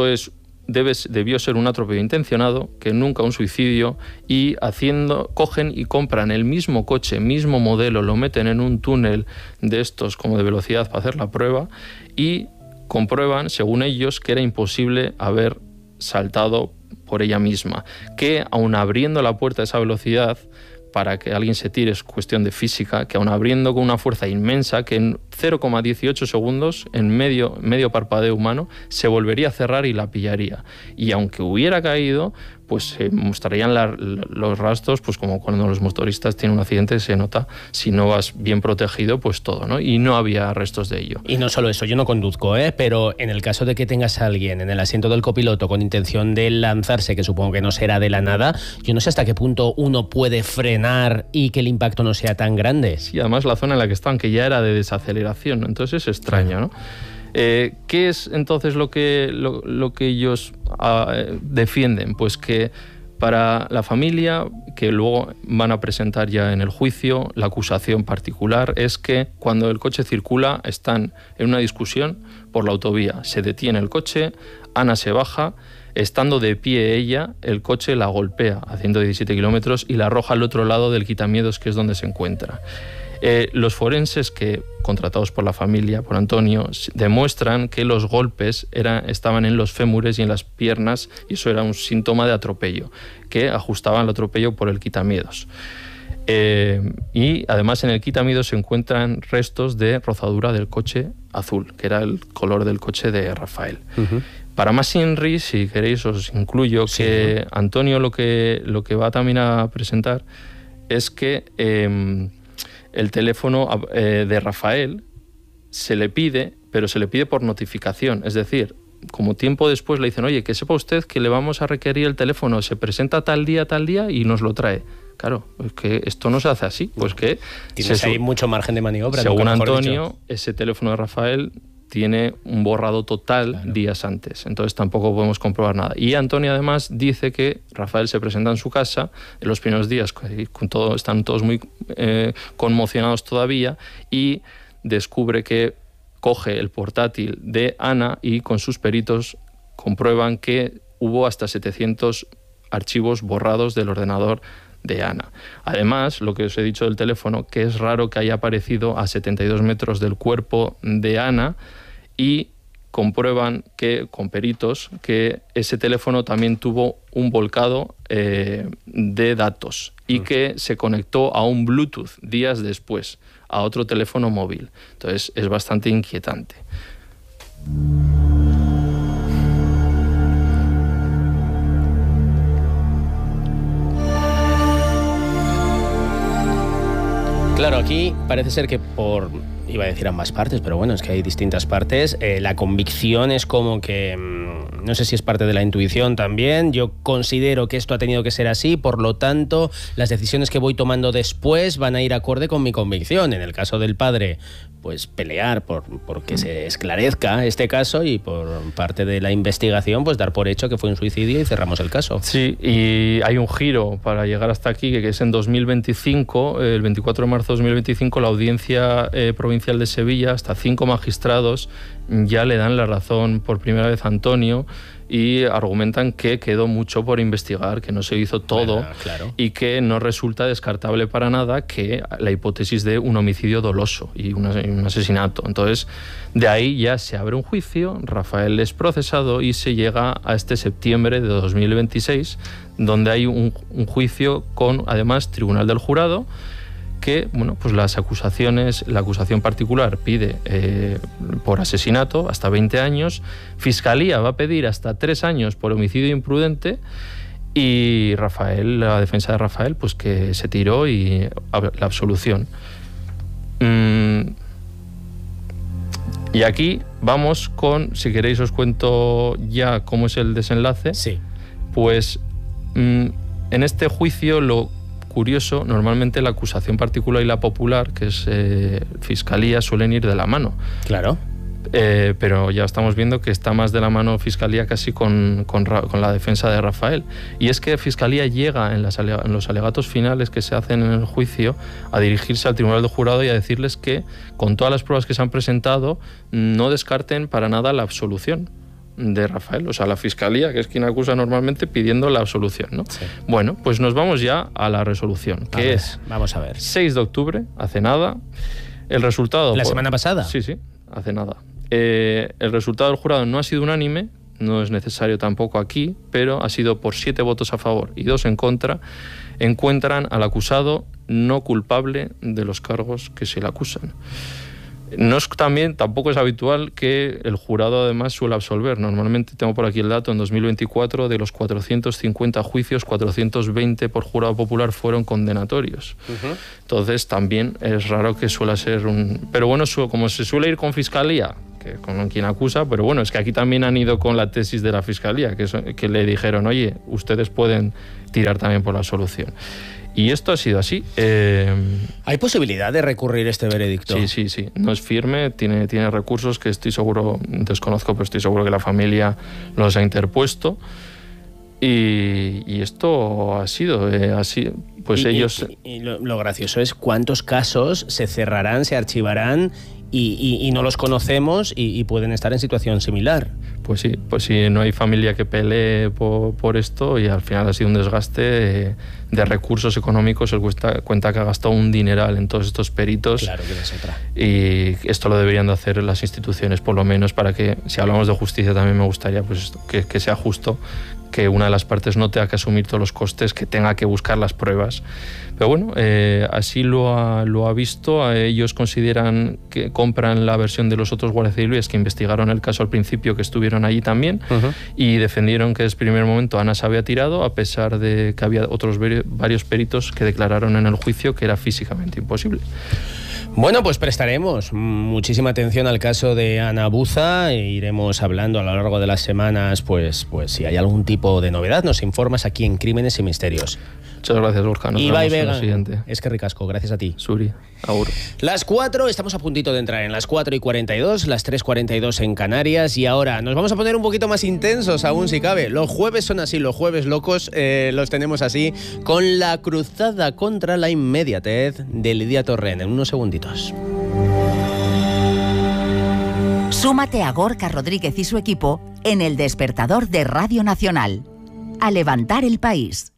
J: debió ser un atropello intencionado, que nunca un suicidio, y cogen y compran el mismo coche, mismo modelo, lo meten en un túnel de estos como de velocidad para hacer la prueba, y comprueban, según ellos, que era imposible haber saltado por ella misma, que aun abriendo la puerta a esa velocidad, para que alguien se tire, es cuestión de física, que aun abriendo con una fuerza inmensa, que en 0,18 segundos, en medio parpadeo humano, se volvería a cerrar y la pillaría. Y aunque hubiera caído, pues se mostrarían los rastros, pues como cuando los motoristas tienen un accidente, se nota, si no vas bien protegido, pues todo, ¿no? Y no había restos de ello.
A: Y no solo eso, yo no conduzco, pero en el caso de que tengas a alguien en el asiento del copiloto con intención de lanzarse, que supongo que no será de la nada, yo no sé hasta qué punto uno puede frenar y que el impacto no sea tan grande.
J: Sí, además la zona en la que estaban, que ya era de desaceleración, entonces es extraño, ¿no? ¿Qué es entonces lo que ellos defienden? Pues que para la familia, que luego van a presentar ya en el juicio, la acusación particular es que cuando el coche circula están en una discusión por la autovía, se detiene el coche, Ana se baja, estando de pie ella, el coche la golpea a 117 kilómetros y la arroja al otro lado del quitamiedos, que es donde se encuentra. Los forenses contratados por la familia, por Antonio, demuestran que los golpes estaban en los fémures y en las piernas, y eso era un síntoma de atropello, que ajustaban el atropello por el quitamiedos. Y además en el quitamiedos se encuentran restos de rozadura del coche azul, que era el color del coche de Rafael. Para más INRI, si queréis, os incluyo que Antonio lo que va también a presentar es que el teléfono de Rafael se le pide, pero se le pide por notificación. Es decir, como tiempo después le dicen, oye, que sepa usted que le vamos a requerir el teléfono, se presenta tal día y nos lo trae. Claro, es que esto no se hace así. Pues que
A: tienes ahí mucho margen de maniobra.
J: Según Antonio, ese teléfono de Rafael tiene un borrado total días antes, entonces tampoco podemos comprobar nada. Y Antonio además dice que Rafael se presenta en su casa en los primeros días, están todos muy conmocionados todavía, y descubre que coge el portátil de Ana y con sus peritos comprueban que hubo hasta 700 archivos borrados del ordenador de Ana. Además, lo que os he dicho del teléfono, que es raro que haya aparecido a 72 metros del cuerpo de Ana, y comprueban que, con peritos, que ese teléfono también tuvo un volcado de datos y que se conectó a un Bluetooth días después, a otro teléfono móvil. Entonces es bastante inquietante.
A: Claro, aquí parece ser que iba a decir ambas partes, pero bueno, es que hay distintas partes. La convicción es como que, no sé si es parte de la intuición también. Yo considero que esto ha tenido que ser así, por lo tanto, las decisiones que voy tomando después van a ir acorde con mi convicción. En el caso del padre, pues pelear por que se esclarezca este caso, y por parte de la investigación, pues dar por hecho que fue un suicidio y cerramos el caso.
J: Sí, y hay un giro para llegar hasta aquí, que es en 2025, el 24 de marzo de 2025, la Audiencia Provincial de Sevilla, hasta 5 magistrados ya le dan la razón por primera vez a Antonio y argumentan que quedó mucho por investigar, que no se hizo todo, claro, y que no resulta descartable para nada que la hipótesis de un homicidio doloso y un asesinato. Entonces, de ahí ya se abre un juicio, Rafael es procesado y se llega a este septiembre de 2026, donde hay un juicio con, además, Tribunal del Jurado, que, bueno, pues la acusación particular pide por asesinato hasta 20 años, Fiscalía va a pedir hasta 3 años por homicidio imprudente, y la defensa de Rafael, pues que se tiró, y la absolución. Y aquí vamos con, si queréis os cuento ya cómo es el desenlace.
A: Sí.
J: Pues en este juicio lo curioso, normalmente la acusación particular y la popular, que es fiscalía, suelen ir de la mano.
A: Claro.
J: Pero ya estamos viendo que está más de la mano Fiscalía casi con la defensa de Rafael. Y es que Fiscalía llega en los alegatos finales que se hacen en el juicio a dirigirse al Tribunal de Jurado y a decirles que, con todas las pruebas que se han presentado, no descarten para nada la absolución de Rafael. O sea, la Fiscalía, que es quien acusa normalmente, pidiendo la absolución, ¿no? Sí. Bueno, pues nos vamos ya a la resolución, que es...
A: Vamos a ver.
J: 6 de octubre, hace nada. El resultado...
A: ¿La semana pasada?
J: Sí, hace nada. El resultado del jurado no ha sido unánime, no es necesario tampoco aquí, pero ha sido por 7 votos a favor y 2 en contra. Encuentran al acusado no culpable de los cargos que se le acusan. Tampoco es habitual que el jurado además suele absolver. Normalmente, tengo por aquí el dato, en 2024 de los 450 juicios, 420 por jurado popular fueron condenatorios. Entonces también es raro que suele ser un... Pero bueno, como se suele ir con Fiscalía, que con quien acusa, pero bueno, es que aquí también han ido con la tesis de la Fiscalía, que le dijeron, oye, ustedes pueden tirar también por la absolución. Y esto ha sido así.
A: ¿Hay posibilidad de recurrir este veredicto?
J: Sí. No es firme, tiene recursos que estoy seguro, desconozco, pero estoy seguro que la familia los ha interpuesto. Y esto ha sido así. Pues ellos...
A: Y lo gracioso es cuántos casos se cerrarán, se archivarán y no los conocemos y pueden estar en situación similar.
J: Pues sí, no hay familia que pelee por esto y al final ha sido un desgaste de recursos económicos. Él cuenta que ha gastado un dineral en todos estos peritos.
A: Claro que es otra.
J: Y esto lo deberían de hacer las instituciones, por lo menos, para que, si hablamos de justicia, también me gustaría pues que sea justo, que una de las partes no tenga que asumir todos los costes, que tenga que buscar las pruebas. Pero bueno, así lo ha visto. Ellos consideran que compran la versión de los otros guardias civiles que investigaron el caso al principio, que estuvieron allí también, y defendieron que desde el primer momento Ana se había tirado, a pesar de que había otros varios peritos que declararon en el juicio que era físicamente imposible.
A: Bueno, pues prestaremos muchísima atención al caso de Ana Buza e iremos hablando a lo largo de las semanas, pues si hay algún tipo de novedad, nos informas aquí en Crímenes y Misterios.
J: Muchas gracias, Borja. Nos
A: Ibai
J: vemos en
A: Vega,
J: lo siguiente.
A: es que ricasco, gracias a ti.
J: Suri, agur.
A: Las 4, estamos a puntito de entrar en las 4:42, las 3:42 en Canarias, y ahora nos vamos a poner un poquito más intensos aún si cabe. Los jueves son así, los jueves locos los tenemos así, con la cruzada contra la inmediatez de Lidia Torrent. En unos segunditos.
C: Súmate a Gorka Rodríguez y su equipo en El Despertador de Radio Nacional. A levantar el país.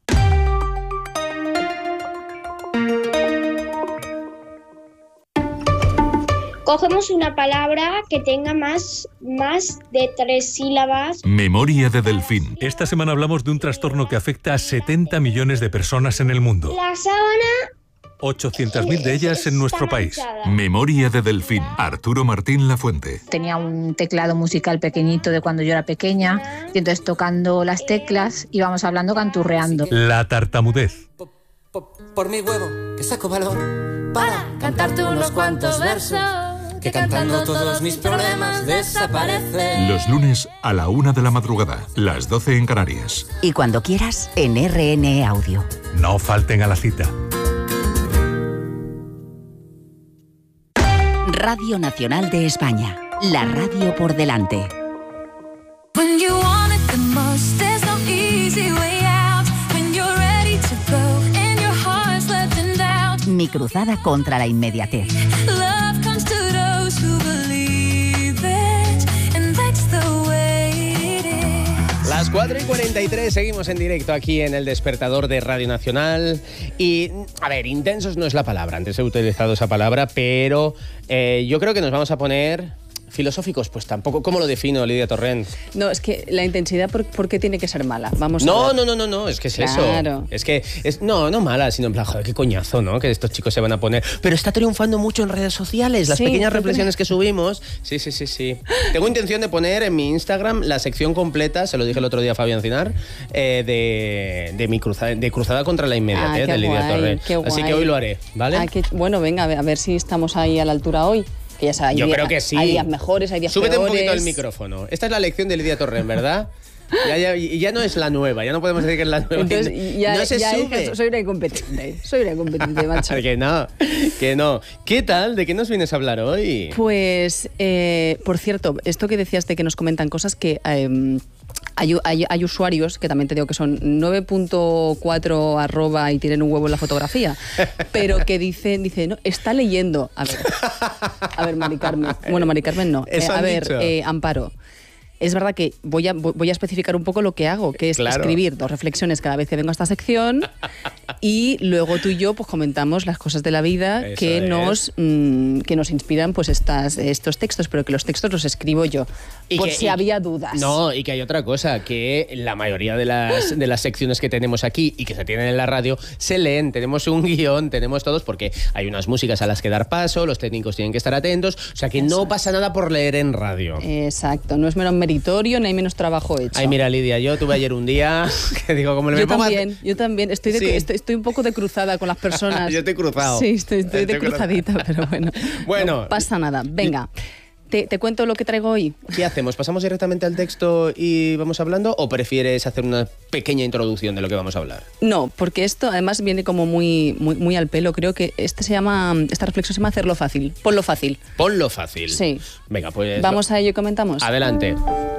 K: Cogemos una palabra que tenga más de 3 sílabas.
L: Memoria de delfín. Esta semana hablamos de un trastorno que afecta a 70 millones de personas en el mundo.
K: La sábana...
L: 800.000 de ellas en nuestro país. Memoria de delfín. Arturo Martín Lafuente.
M: Tenía un teclado musical pequeñito de cuando yo era pequeña, y entonces tocando las teclas íbamos hablando canturreando.
L: La tartamudez.
N: Por mi huevo, que saco valor para cantarte unos cuantos versos, que cantando todos mis problemas desaparecen.
L: Los lunes a la 1 de la madrugada, las 12 en Canarias.
C: Y cuando quieras, en RN Audio.
L: No falten a la cita.
C: Radio Nacional de España. La radio por delante. Mi cruzada contra la inmediatez.
A: Las 4:43, seguimos en directo aquí en El Despertador de Radio Nacional. Y, a ver, intensos no es la palabra, antes he utilizado esa palabra, pero yo creo que nos vamos a poner... filosóficos, pues tampoco. ¿Cómo lo defino, Lidia Torrent?
O: No, es que la intensidad, ¿por qué tiene que ser mala? Vamos
A: no,
O: a ver.
A: No, es que es
O: claro.
A: eso. Es que, no mala, sino en plan, joder, qué coñazo, ¿no? Que estos chicos se van a poner. Pero está triunfando mucho en redes sociales, las pequeñas reflexiones que subimos. Sí. Tengo intención de poner en mi Instagram la sección completa, se lo dije el otro día a Fabián Cinar, de mi cruzada contra la inmediatez de Lidia Torrent. Así que hoy lo haré, ¿vale?
O: Bueno, venga, a ver si estamos ahí a la altura hoy. Que ya sabes,
A: Yo creo que sí.
O: Hay días mejores, hay días
A: Súbete
O: peores.
A: un poquito el micrófono. Esta es la lección de Lidia Torrent, ¿verdad? Ya no es la nueva, ya no podemos decir que es la nueva.
O: Entonces, ya,
A: no se
O: ya
A: sube.
O: soy una incompetente, macho.
A: Que no. ¿Qué tal? ¿De qué nos vienes a hablar hoy?
O: Pues, por cierto, esto que decías de que nos comentan cosas que... Hay usuarios que también te digo que son 9.4 @ y tienen un huevo en la fotografía, pero que dice no, está leyendo. A ver, Mari Carmen. Bueno, Mari Carmen no. Amparo. Es verdad que voy a especificar un poco lo que hago, que es escribir 2 reflexiones cada vez que vengo a esta sección y luego tú y yo pues comentamos las cosas de la vida que nos inspiran pues estos textos, pero que los textos los escribo yo, si había dudas.
A: No, y que hay otra cosa, que la mayoría de las secciones que tenemos aquí y que se tienen en la radio se leen, tenemos un guión, tenemos todos, porque hay unas músicas a las que dar paso, los técnicos tienen que estar atentos, o sea que no pasa nada por leer en radio.
O: Exacto, no es menos meritorio, ni hay menos trabajo hecho.
A: Ay, mira, Lidia, yo tuve ayer un día que digo, como
O: yo también, estoy un poco de cruzada con las personas.
A: Yo estoy cruzado.
O: Sí, estoy de cruzadita, pero bueno. No pasa nada. Venga. ¿Te cuento lo que traigo hoy?
A: ¿Qué hacemos? ¿Pasamos directamente al texto y vamos hablando o prefieres hacer una pequeña introducción de lo que vamos a hablar?
O: No, porque esto además viene como muy al pelo. Creo que esta reflexión se llama hacerlo fácil. Ponlo fácil.
A: Ponlo fácil.
O: Sí.
A: Venga, pues...
O: ¿Vamos a ello y comentamos?
A: Adelante.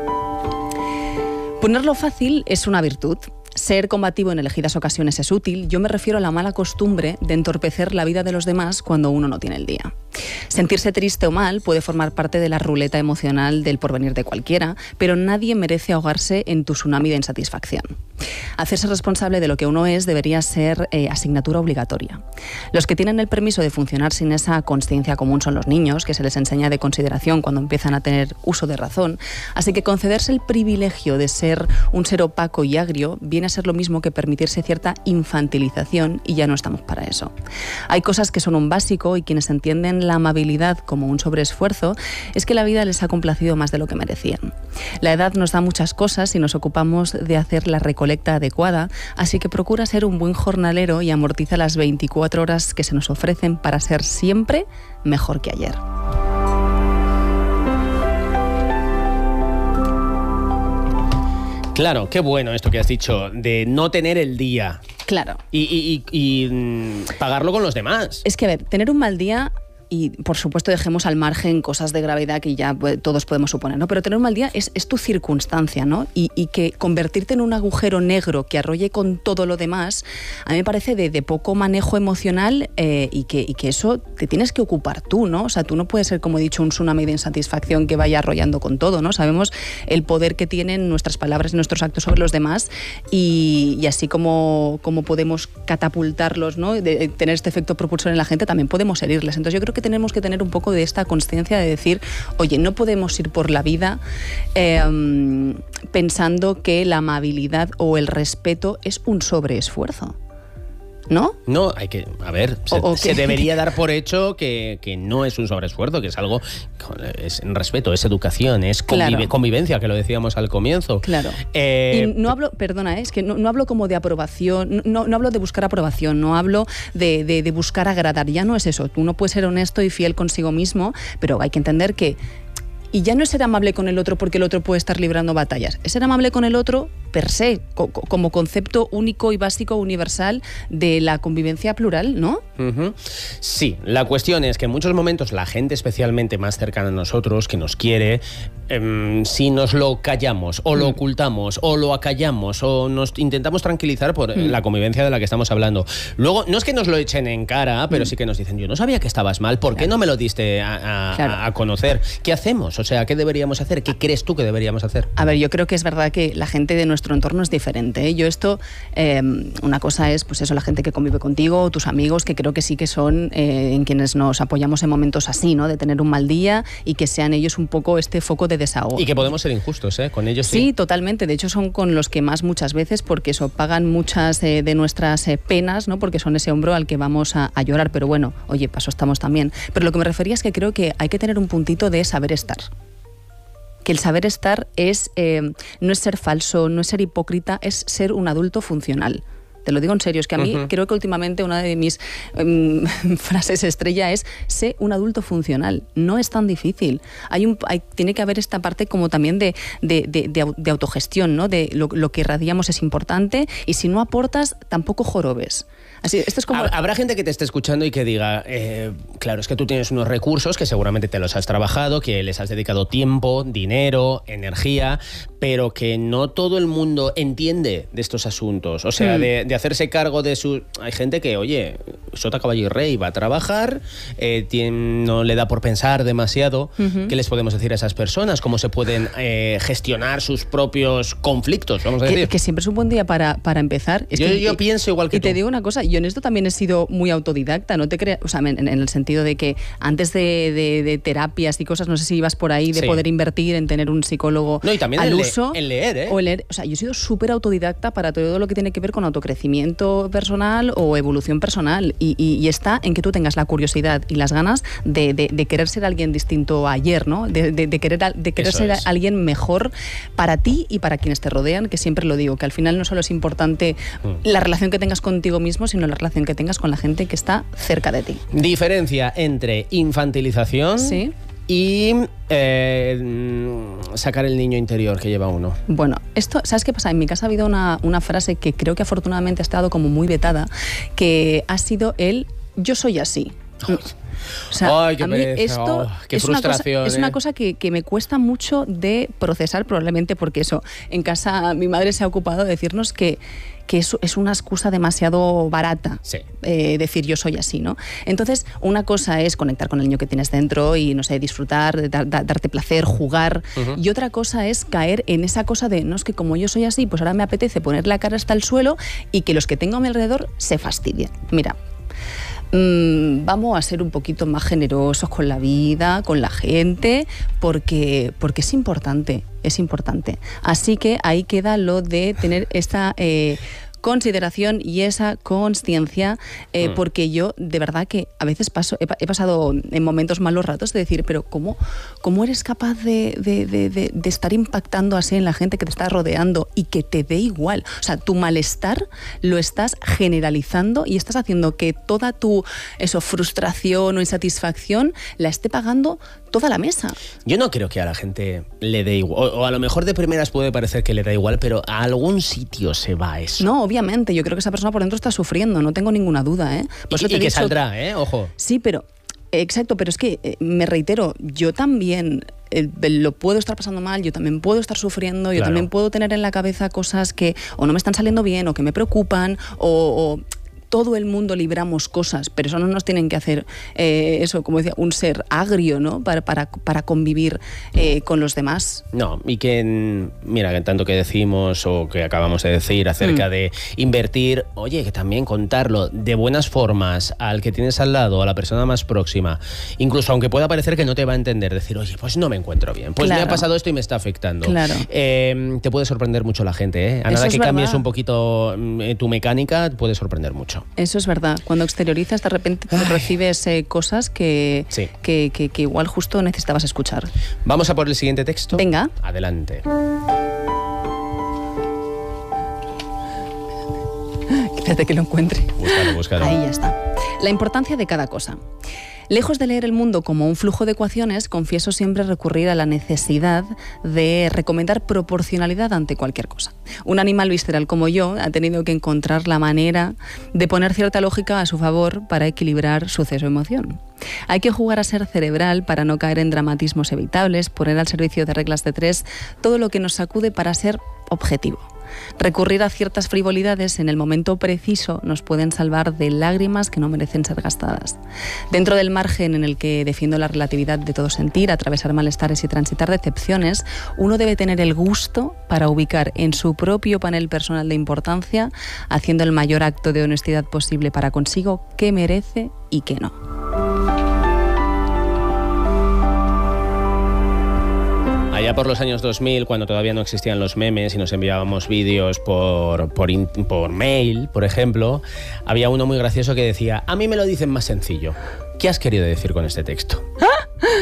O: Ponerlo fácil es una virtud. Ser combativo en elegidas ocasiones es útil. Yo me refiero a la mala costumbre de entorpecer la vida de los demás cuando uno no tiene el día. Sentirse triste o mal puede formar parte de la ruleta emocional del porvenir de cualquiera, pero nadie merece ahogarse en tu tsunami de insatisfacción. Hacerse responsable de lo que uno es debería ser asignatura obligatoria. Los que tienen el permiso de funcionar sin esa consciencia común son los niños, que se les enseña de consideración cuando empiezan a tener uso de razón. Así que concederse el privilegio de ser un ser opaco y agrio viene a ser lo mismo que permitirse cierta infantilización, y ya no estamos para eso. Hay cosas que son un básico y quienes entienden la amabilidad como un sobreesfuerzo es que la vida les ha complacido más de lo que merecían. La edad nos da muchas cosas y nos ocupamos de hacer la recolecta adecuada, así que procura ser un buen jornalero y amortiza las 24 horas que se nos ofrecen para ser siempre mejor que ayer.
A: Claro, qué bueno esto que has dicho, de no tener el día.
O: Claro.
A: Y pagarlo con los demás.
O: Es que, a ver, tener un mal día... Y, por supuesto, dejemos al margen cosas de gravedad que ya todos podemos suponer, ¿no? Pero tener un mal día es tu circunstancia, ¿no? Y que convertirte en un agujero negro que arrolle con todo lo demás, a mí me parece de poco manejo emocional y que eso te tienes que ocupar tú, ¿no? O sea, tú no puedes ser, como he dicho, un tsunami de insatisfacción que vaya arrollando con todo, ¿no? Sabemos el poder que tienen nuestras palabras y nuestros actos sobre los demás y así como podemos catapultarlos, ¿no? De tener este efecto propulsor en la gente, también podemos herirles. Entonces yo creo que tenemos que tener un poco de esta consciencia de decir, oye, no podemos ir por la vida pensando que la amabilidad o el respeto es un sobreesfuerzo. ¿No?
A: No, hay que... A ver, se debería dar por hecho que no es un sobreesfuerzo, que es algo... Es respeto, es educación, es convivencia, que lo decíamos al comienzo.
O: Claro. Y no hablo... Perdona, es que no hablo como de aprobación, no hablo de buscar aprobación, no hablo de buscar agradar. Ya no es eso. Uno puede ser honesto y fiel consigo mismo, pero hay que entender que... Y ya no es ser amable con el otro porque el otro puede estar librando batallas. Es ser amable con el otro per se, como concepto único y básico, universal de la convivencia plural, ¿no?
A: Uh-huh. Sí, la cuestión es que en muchos momentos la gente especialmente más cercana a nosotros, que nos quiere, si nos lo callamos o lo ocultamos o lo acallamos o nos intentamos tranquilizar por la convivencia de la que estamos hablando. Luego, no es que nos lo echen en cara, pero sí que nos dicen, yo no sabía que estabas mal, ¿por qué no me lo diste a conocer? ¿Qué hacemos? O sea, ¿qué deberíamos hacer? ¿Qué crees tú que deberíamos hacer?
O: A ver, yo creo que es verdad que la gente de nuestro entorno es diferente, ¿eh? Yo esto, una cosa es, pues eso, la gente que convive contigo, tus amigos, que creo que sí que son en quienes nos apoyamos en momentos así, ¿no? De tener un mal día y que sean ellos un poco este foco de desahogo.
A: Y que podemos ser injustos, ¿eh? Con ellos sí.
O: Sí, totalmente. De hecho, son con los que más muchas veces, porque eso, pagan muchas de nuestras penas, ¿no? Porque son ese hombro al que vamos a llorar. Pero bueno, oye, paso estamos también. Pero lo que me refería es que creo que hay que tener un puntito de saber estar. Que el saber estar es no es ser falso, no es ser hipócrita, es ser un adulto funcional. Te lo digo en serio, es que a mí creo que últimamente una de mis frases estrella es: sé un adulto funcional. No es tan difícil. Tiene que haber esta parte como también de autogestión, ¿no? De lo que irradiamos es importante, y si no aportas, tampoco jorobes. Así, esto es como...
A: Habrá gente que te esté escuchando y que diga, claro, es que tú tienes unos recursos que seguramente te los has trabajado, que les has dedicado tiempo, dinero, energía, pero que no todo el mundo entiende de estos asuntos. O sea, de hacerse cargo de su... Hay gente que, oye, sota, caballo y rey, va a trabajar, no le da por pensar demasiado. ¿Qué les podemos decir a esas personas? ¿Cómo se pueden gestionar sus propios conflictos, vamos a decir?
O: Que siempre es un buen día para empezar.
A: Yo pienso igual que tú.
O: Y te digo una cosa, yo en esto también he sido muy autodidacta, no te creas, o sea, en el sentido de que antes de terapias y cosas, no sé si ibas por ahí, de poder invertir en tener un psicólogo
A: no, y también
O: al uso.
A: En leer, ¿eh?
O: O sea, yo he sido súper autodidacta para todo lo que tiene que ver con autocrecimiento personal o evolución personal, y está en que tú tengas la curiosidad y las ganas de querer ser alguien distinto a ayer, ¿no? De querer ser alguien mejor para ti y para quienes te rodean, que siempre lo digo, que al final no solo es importante la relación que tengas contigo mismo, sino la relación que tengas con la gente que está cerca de ti.
A: Diferencia entre infantilización y sacar el niño interior que lleva uno.
O: Bueno, esto, ¿sabes qué pasa? En mi casa ha habido una frase que creo que afortunadamente ha estado como muy vetada, que ha sido el "yo soy así". O sea,
A: ay, qué
O: a mí
A: pereza,
O: esto
A: qué frustración.
O: Es una cosa que me cuesta mucho de procesar, probablemente porque eso, en casa mi madre se ha ocupado de decirnos que eso es una excusa demasiado barata, decir yo soy así, ¿no? Entonces, una cosa es conectar con el niño que tienes dentro y, no sé, disfrutar, darte placer, jugar, y otra cosa es caer en esa cosa de, no, es que como yo soy así, pues ahora me apetece poner la cara hasta el suelo y que los que tengo a mi alrededor se fastidien. Mira, vamos a ser un poquito más generosos con la vida, con la gente, porque es importante, es importante. Así que ahí queda lo de tener esta consideración y esa consciencia, porque yo de verdad que a veces he pasado en momentos malos ratos de decir, pero ¿cómo eres capaz de estar impactando así en la gente que te está rodeando y que te dé igual? O sea, tu malestar lo estás generalizando y estás haciendo que toda tu frustración o insatisfacción la esté pagando toda la mesa.
A: Yo no creo que a la gente le dé igual, o a lo mejor de primeras puede parecer que le da igual, pero a algún sitio se va eso.
O: No, obviamente, yo creo que esa persona por dentro está sufriendo, no tengo ninguna duda, ¿eh?
A: Y que saldrá, ojo.
O: Sí, pero exacto, pero es que me reitero, yo también lo puedo estar pasando mal, yo también puedo estar sufriendo, yo también puedo tener en la cabeza cosas que o no me están saliendo bien o que me preocupan o todo el mundo libramos cosas, pero eso no nos tienen que hacer como decía, un ser agrio, ¿no? Para convivir con los demás.
A: No, y que, mira, que tanto que decimos o que acabamos de decir acerca de invertir, oye, que también contarlo de buenas formas al que tienes al lado, a la persona más próxima, incluso aunque pueda parecer que no te va a entender, decir, oye, pues no me encuentro bien, pues me ha pasado esto y me está afectando.
O: Claro.
A: Te puede sorprender mucho la gente, ¿eh? A nada que cambies un poquito tu mecánica, te puede sorprender mucho.
O: Eso es verdad. Cuando exteriorizas, de repente recibes cosas que igual justo necesitabas escuchar.
A: Vamos a por el siguiente texto.
O: Venga.
A: Adelante.
O: Espérate que lo encuentre.
A: Búscalo.
O: Ahí ya está. La importancia de cada cosa. Lejos de leer el mundo como un flujo de ecuaciones, confieso siempre recurrir a la necesidad de recomendar proporcionalidad ante cualquier cosa. Un animal visceral como yo ha tenido que encontrar la manera de poner cierta lógica a su favor para equilibrar suceso-emoción. Hay que jugar a ser cerebral para no caer en dramatismos evitables, poner al servicio de reglas de tres todo lo que nos sacude para ser objetivo. Recurrir a ciertas frivolidades en el momento preciso nos pueden salvar de lágrimas que no merecen ser gastadas. Dentro del margen en el que defiendo la relatividad de todo sentir, atravesar malestares y transitar decepciones, uno debe tener el gusto para ubicar en su propio panel personal de importancia, haciendo el mayor acto de honestidad posible para consigo, qué merece y qué no.
A: Allá por los años 2000, cuando todavía no existían los memes y nos enviábamos vídeos por mail, por ejemplo, había uno muy gracioso que decía, a mí me lo dicen más sencillo. ¿Qué has querido decir con este texto?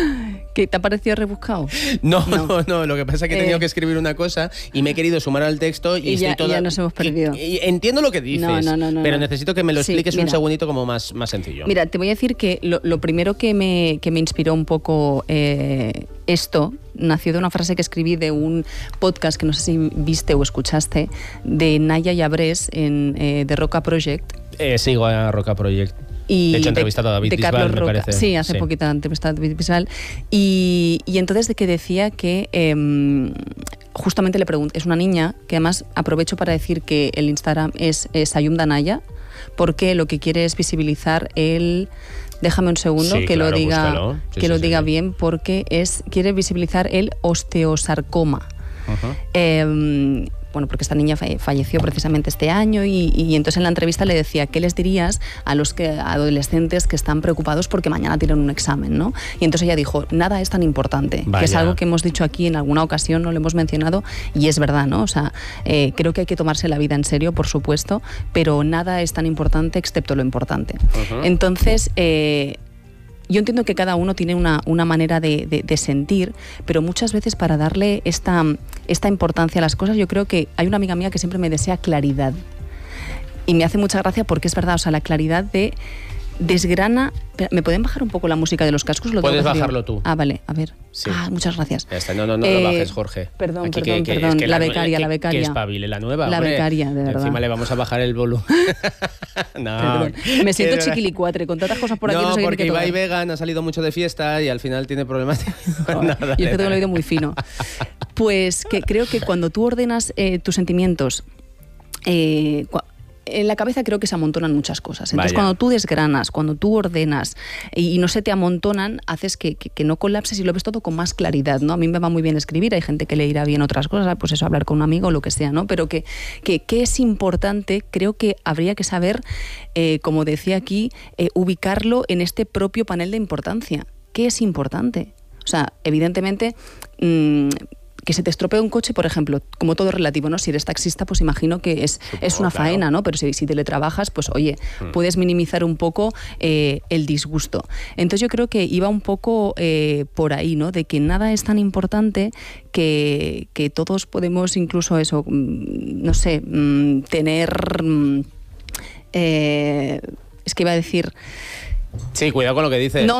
O: ¿Qué te ha parecido rebuscado?
A: No, lo que pasa es que he tenido que escribir una cosa y me he querido sumar al texto y
O: ya nos hemos perdido.
A: Y entiendo lo que dices, pero necesito que me lo expliques un segundito como más sencillo.
O: Mira, te voy a decir que lo primero que me inspiró un poco esto nació de una frase que escribí de un podcast que no sé si viste o escuchaste, de Naya Llabrés de Roca Project.
A: Sigo a Roca Project.
O: Y
A: de hecho, he entrevistado a David Bisbal, me parece.
O: Sí, hace poquito he entrevistado a David Bisbal. Y entonces de que decía que justamente le pregunté, es una niña que además aprovecho para decir que el Instagram es Sayum Danaya, porque lo que quiere es visibilizar déjame un segundo que lo diga, diga bien, porque quiere visibilizar el osteosarcoma. Bueno, porque esta niña falleció precisamente este año y entonces en la entrevista le decía, ¿qué les dirías a los adolescentes que están preocupados porque mañana tienen un examen, ¿no? Y entonces ella dijo, nada es tan importante, que es algo que hemos dicho aquí en alguna ocasión, no lo hemos mencionado, y es verdad, ¿no? O sea, creo que hay que tomarse la vida en serio, por supuesto, pero nada es tan importante excepto lo importante. Entonces, yo entiendo que cada uno tiene una manera de sentir, pero muchas veces para darle esta importancia a las cosas, yo creo que hay una amiga mía que siempre me desea claridad. Y me hace mucha gracia porque es verdad, o sea, la claridad desgrana... ¿Me pueden bajar un poco la música de los cascos?
A: Puedes bajarlo tú.
O: Ah, vale, a ver.
A: Sí.
O: Muchas gracias.
A: No lo bajes, Jorge.
O: Perdón. La becaria.
A: Que espabile la nueva,
O: La
A: hombre.
O: becaria, de verdad.
A: Encima le vamos a bajar el volumen.
O: No. Me siento chiquilicuatre, con tantas cosas por aquí.
A: No, porque Ibai Vegan ha salido mucho de fiesta y al final tiene problemas.
O: Yo es que tengo el oído muy fino. Pues que creo que cuando tú ordenas tus sentimientos... en la cabeza creo que se amontonan muchas cosas. Entonces, cuando tú desgranas, cuando tú ordenas y no se te amontonan, haces que no colapses y lo ves todo con más claridad, ¿no? A mí me va muy bien escribir, hay gente que le irá bien otras cosas, pues eso, hablar con un amigo o lo que sea, ¿no? Pero que es importante, creo que habría que saber, como decía aquí, ubicarlo en este propio panel de importancia. ¿Qué es importante? O sea, evidentemente... que se te estropee un coche, por ejemplo, como todo relativo, ¿no? Si eres taxista, pues imagino que es una faena, ¿no? Pero si teletrabajas, pues oye, puedes minimizar un poco el disgusto. Entonces yo creo que iba un poco por ahí, ¿no? De que nada es tan importante que todos podemos incluso eso, no sé, tener... es que iba a decir...
A: Sí, cuidado con lo que dices.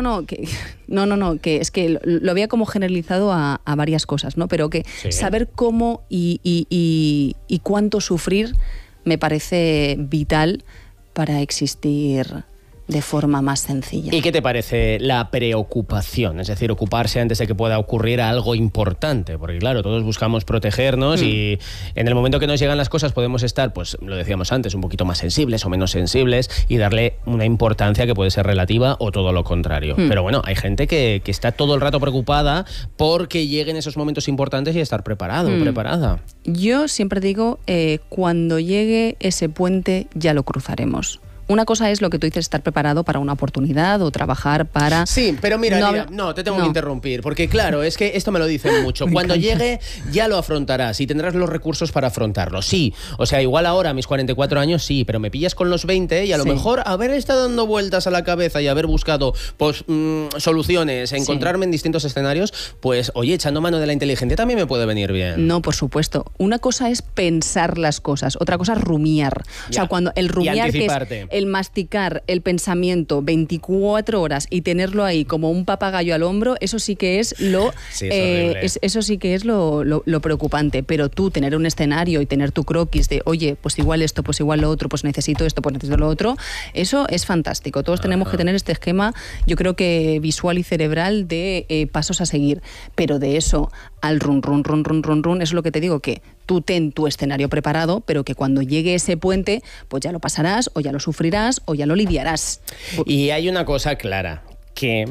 O: Que es que lo había como generalizado a varias cosas, ¿no? Pero que saber cómo y cuánto sufrir me parece vital para existir de forma más sencilla.
A: ¿Y qué te parece la preocupación? Es decir, ocuparse antes de que pueda ocurrir algo importante, porque claro, todos buscamos protegernos y en el momento que nos llegan las cosas podemos estar, pues lo decíamos antes, un poquito más sensibles o menos sensibles y darle una importancia que puede ser relativa o todo lo contrario. Pero bueno, hay gente que está todo el rato preocupada porque lleguen esos momentos importantes y estar preparado, preparada.
O: Yo siempre digo, cuando llegue ese puente ya lo cruzaremos. Una cosa es lo que tú dices, estar preparado para una oportunidad o trabajar para...
A: Sí, pero mira, te tengo que interrumpir, porque claro, es que esto me lo dicen mucho. Cuando llegue ya lo afrontarás y tendrás los recursos para afrontarlo. Sí, o sea, igual ahora a mis 44 años sí, pero me pillas con los 20 y a lo mejor haber estado dando vueltas a la cabeza y haber buscado pues, soluciones, encontrarme en distintos escenarios, pues oye, echando mano de la inteligencia también me puede venir bien.
O: No, por supuesto. Una cosa es pensar las cosas, otra cosa es rumiar. O sea, cuando el rumiar, que es el masticar el pensamiento 24 horas y tenerlo ahí como un papagayo al hombro, eso sí que es lo eso sí que es lo preocupante. Pero tú tener un escenario y tener tu croquis de oye, pues igual esto, pues igual lo otro, pues necesito esto, pues necesito lo otro, eso es fantástico. Todos tenemos que tener este esquema, yo creo que visual y cerebral de pasos a seguir, pero de eso al run, eso es lo que te digo, que tú ten tu escenario preparado, pero que cuando llegue ese puente, pues ya lo pasarás, o ya lo sufrirás, o ya lo lidiarás.
A: Y hay una cosa clara, que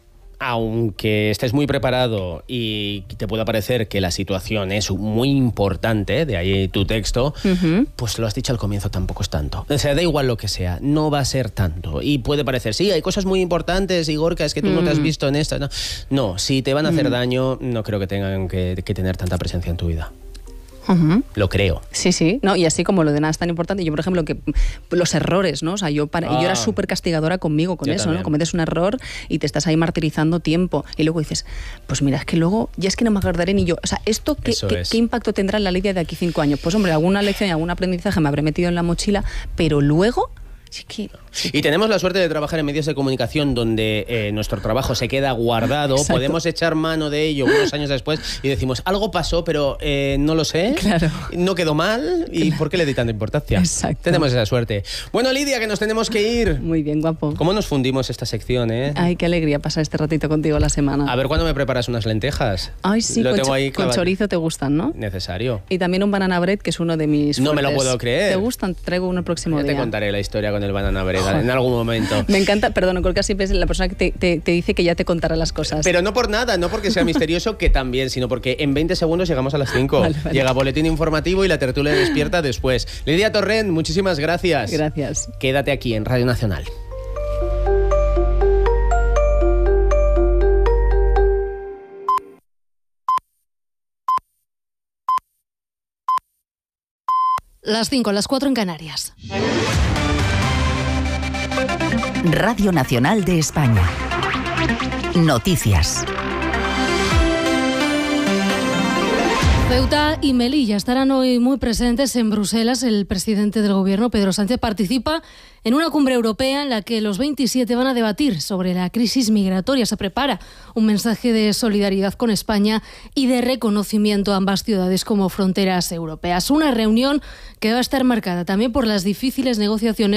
A: aunque estés muy preparado y te pueda parecer que la situación es muy importante, de ahí tu texto, pues lo has dicho al comienzo, tampoco es tanto. O sea, da igual lo que sea, no va a ser tanto. Y puede parecer, sí, hay cosas muy importantes, Igorka, es que tú no te has visto en esta. No, si te van a hacer daño, no creo que tengan que tener tanta presencia en tu vida. Lo creo.
O: Sí, sí. No, y así como lo de nada es tan importante. Yo, por ejemplo, que los errores, ¿no? O sea, yo era súper castigadora conmigo con eso, también. ¿No? Cometes un error y te estás ahí martirizando tiempo. Y luego dices, pues mira, es que luego ya es que no me acordaré ni yo. O sea, ¿esto qué impacto tendrá en la Lidia de aquí 5 años? Pues hombre, alguna lección y algún aprendizaje me habré metido en la mochila, pero luego...
A: Y tenemos la suerte de trabajar en medios de comunicación donde nuestro trabajo se queda guardado. Exacto. Podemos echar mano de ello unos años después y decimos, algo pasó, pero no lo sé, no quedó mal, ¿y por qué le di tanta importancia?
O: Exacto.
A: Tenemos esa suerte. Bueno, Lidia, que nos tenemos que ir.
O: Muy bien, guapo.
A: ¿Cómo nos fundimos esta sección,
O: Ay, qué alegría pasar este ratito contigo la semana.
A: A ver, ¿cuándo me preparas unas lentejas?
O: Ay, sí,
A: lo tengo ahí
O: con chorizo te gustan, ¿no?
A: Necesario.
O: Y también un banana bread, que es uno de mis fuertes.
A: No me lo puedo creer.
O: ¿Te gustan? Te traigo uno el próximo día.
A: Ya te contaré la historia con el banana bread en algún momento.
O: Me encanta, perdón, creo que siempre es la persona que te dice que ya te contará las cosas.
A: Pero no por nada, no porque sea misterioso, que también, sino porque en 20 segundos llegamos a las 5. Vale. Llega boletín informativo y la tertulia despierta después. Lidia Torrent, muchísimas gracias.
O: Gracias.
A: Quédate aquí en Radio Nacional.
P: Las 5, las 4 en Canarias.
C: Radio Nacional de España. Noticias.
P: Ceuta y Melilla estarán hoy muy presentes en Bruselas. El presidente del gobierno, Pedro Sánchez, participa en una cumbre europea en la que los 27 van a debatir sobre la crisis migratoria. Se prepara un mensaje de solidaridad con España y de reconocimiento a ambas ciudades como fronteras europeas. Una reunión que va a estar marcada también por las difíciles negociaciones